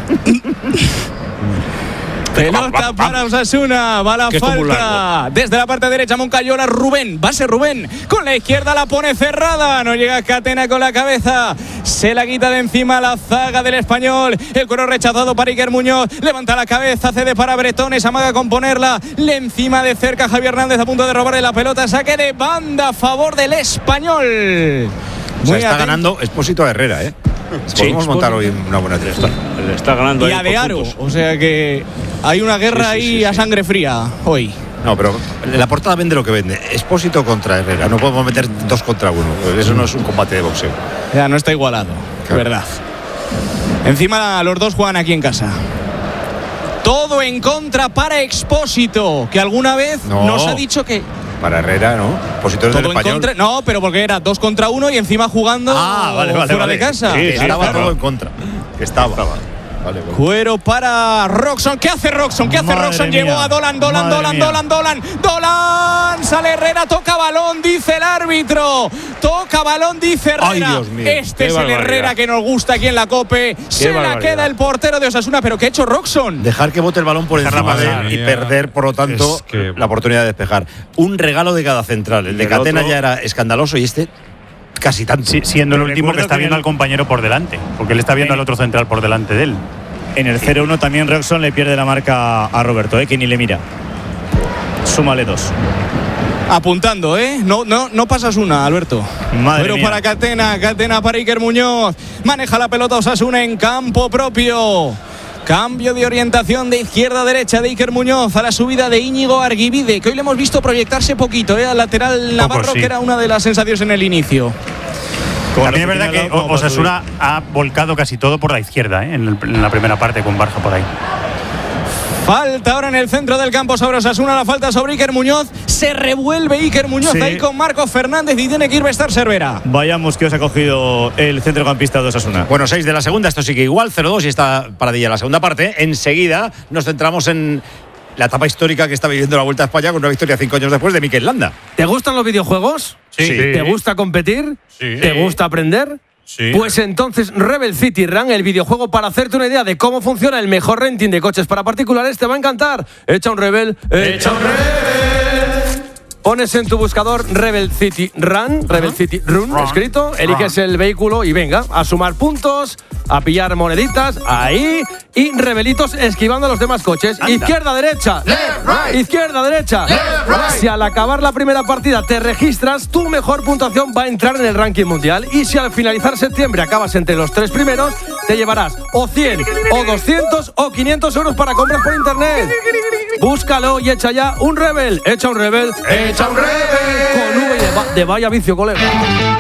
Pelota para Osasuna, va la falta. Desde la parte derecha, Moncayola, Rubén. Va a ser Rubén. Con la izquierda la pone cerrada. No llega Catena con la cabeza. Se la quita de encima la zaga del Español. El cuero rechazado para Iker Muñoz. Levanta la cabeza, cede para Bretones. Amaga con ponerla. Le encima de cerca Javier Hernández a punto de robarle la pelota. Saque de banda a favor del Español. O sea, está ganando Expósito a Herrera, ¿eh? Podemos montar hoy una buena tregua. Le está ganando y a De Aro. O sea que hay una guerra ahí a sangre fría hoy. No, pero la portada vende lo que vende. Expósito contra Herrera. No podemos meter 2 contra 1. Eso no es un combate de boxeo. Ya no está igualado, claro. Verdad. Encima los dos juegan aquí en casa. Todo en contra para Expósito, que alguna vez nos ha dicho que... Para Herrera, ¿no? Expósito es del Español. No, pero porque era 2 contra 1 y encima jugando fuera de casa. Sí, estaba todo en contra. Estaba. Vale. Cuero para Roxon. ¿Qué hace Roxon? Llevó a Dolan. Sale Herrera, toca balón, dice el árbitro. Toca balón, dice Herrera. Ay, Dios mío, este es el Herrera que nos gusta aquí en la Cope. Se la queda el portero de Osasuna. ¿Pero qué ha hecho Roxon? Dejar que bote el balón por encima de él y perder, por lo tanto, la oportunidad de despejar. Un regalo de cada central. El de Catena ya era escandaloso y este casi tanto. Sí, siendo el último que está viendo al compañero por delante, porque él está viendo al otro central por delante de él. En el 0-1 también Roxon le pierde la marca a Roberto, que ni le mira. Súmale 2. Apuntando, no pasas una, Alberto. Pero para Catena para Iker Muñoz. Maneja la pelota Osasuna en campo propio. Cambio de orientación de izquierda a derecha de Iker Muñoz a la subida de Íñigo Arguibide, que hoy le hemos visto proyectarse poquito, al lateral navarro, que era una de las sensaciones en el inicio. También es verdad que Osasuna ha volcado casi todo por la izquierda, en la primera parte con Barja por ahí. Falta ahora en el centro del campo sobre Osasuna, la falta sobre Iker Muñoz. Se revuelve Iker Muñoz ahí con Marcos Fernández y tiene que ir Bestar Cervera. Vayamos que os ha cogido el centrocampista de Osasuna. Bueno, 6 de la segunda, esto sigue igual, 0-2 y está paradilla la segunda parte. Enseguida nos centramos en la etapa histórica que está viviendo la Vuelta a España con una victoria 5 años después de Mikel Landa. ¿Te gustan los videojuegos? Sí. ¿Te gusta competir? Sí. ¿Te gusta aprender? Sí. Pues entonces Rebel City Run, el videojuego para hacerte una idea de cómo funciona el mejor renting de coches para particulares, te va a encantar. Echa un Rebel. Pones en tu buscador Rebel City Run, Rebel City Run, escrito, eliges el vehículo y venga, a sumar puntos, a pillar moneditas, ahí, y rebelitos esquivando a los demás coches. Anda. Izquierda-derecha, izquierda-derecha. Si al acabar la primera partida te registras, tu mejor puntuación va a entrar en el ranking mundial. Y si al finalizar septiembre acabas entre los 3 primeros, te llevarás o 100, o 200, o 500 euros para compras por internet. Búscalo y echa ya un Rebel. Echa un Rebel. ¡Echa un Rebel! Con V de vaya vicio, colega.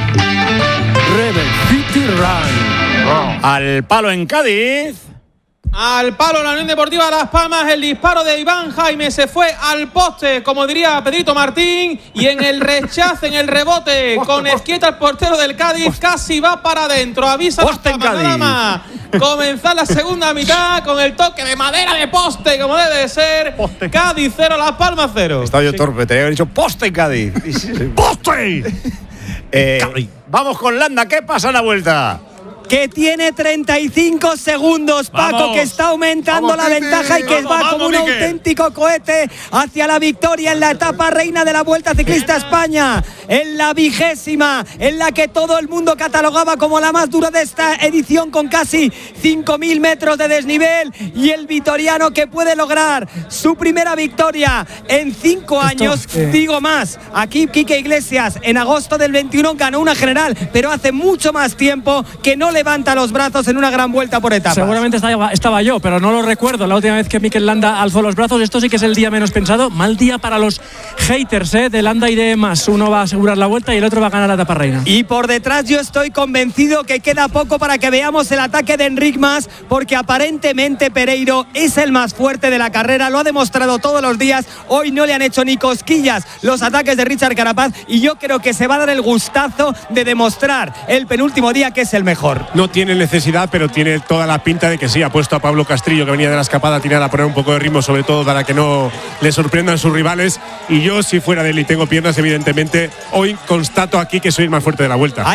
Rebel City Run. Al palo en Cádiz. Al palo la Unión Deportiva Las Palmas, el disparo de Iván Jaime se fue al poste, como diría Pedrito Martín, y en el rechace, en el rebote, con Ezquieta, el portero del Cádiz, casi va para adentro. Avisa Las Palmas, nada más. Comenzar la segunda mitad con el toque de madera de poste, como debe de ser. Cádiz 0, Las Palmas 0. Estaba yo torpe, te había dicho poste en Cádiz. ¡Poste! Vamos con Landa, ¿qué pasa en la vuelta? Que tiene 35 segundos, Paco, vamos, que está aumentando la ventaja y que va como un auténtico cohete hacia la victoria en la etapa reina de la Vuelta Ciclista a España, en la 20ª, en la que todo el mundo catalogaba como la más dura de esta edición, con casi 5.000 metros de desnivel, y el vitoriano que puede lograr su primera victoria en 5 años. Digo más, aquí Quique Iglesias en agosto del 21 ganó una general, pero hace mucho más tiempo que no levanta los brazos en una gran vuelta por etapas. Seguramente estaba yo, pero no lo recuerdo la última vez que Mikel Landa alzó los brazos. Esto sí que es el día menos pensado. Mal día para los haters de Landa y de Mas. Uno va a asegurar la vuelta y el otro va a ganar la etapa reina. Y por detrás yo estoy convencido que queda poco para que veamos el ataque de Enric Mas, porque aparentemente Pereiro es el más fuerte de la carrera. Lo ha demostrado todos los días. Hoy no le han hecho ni cosquillas los ataques de Richard Carapaz, y yo creo que se va a dar el gustazo de demostrar el penúltimo día que es el mejor. No tiene necesidad, pero tiene toda la pinta de que sí. Ha puesto a Pablo Castrillo, que venía de la escapada, a tirar, a poner un poco de ritmo, sobre todo para que no le sorprendan sus rivales. Y yo, si fuera de él y tengo piernas, evidentemente, hoy constato aquí que soy el más fuerte de la vuelta.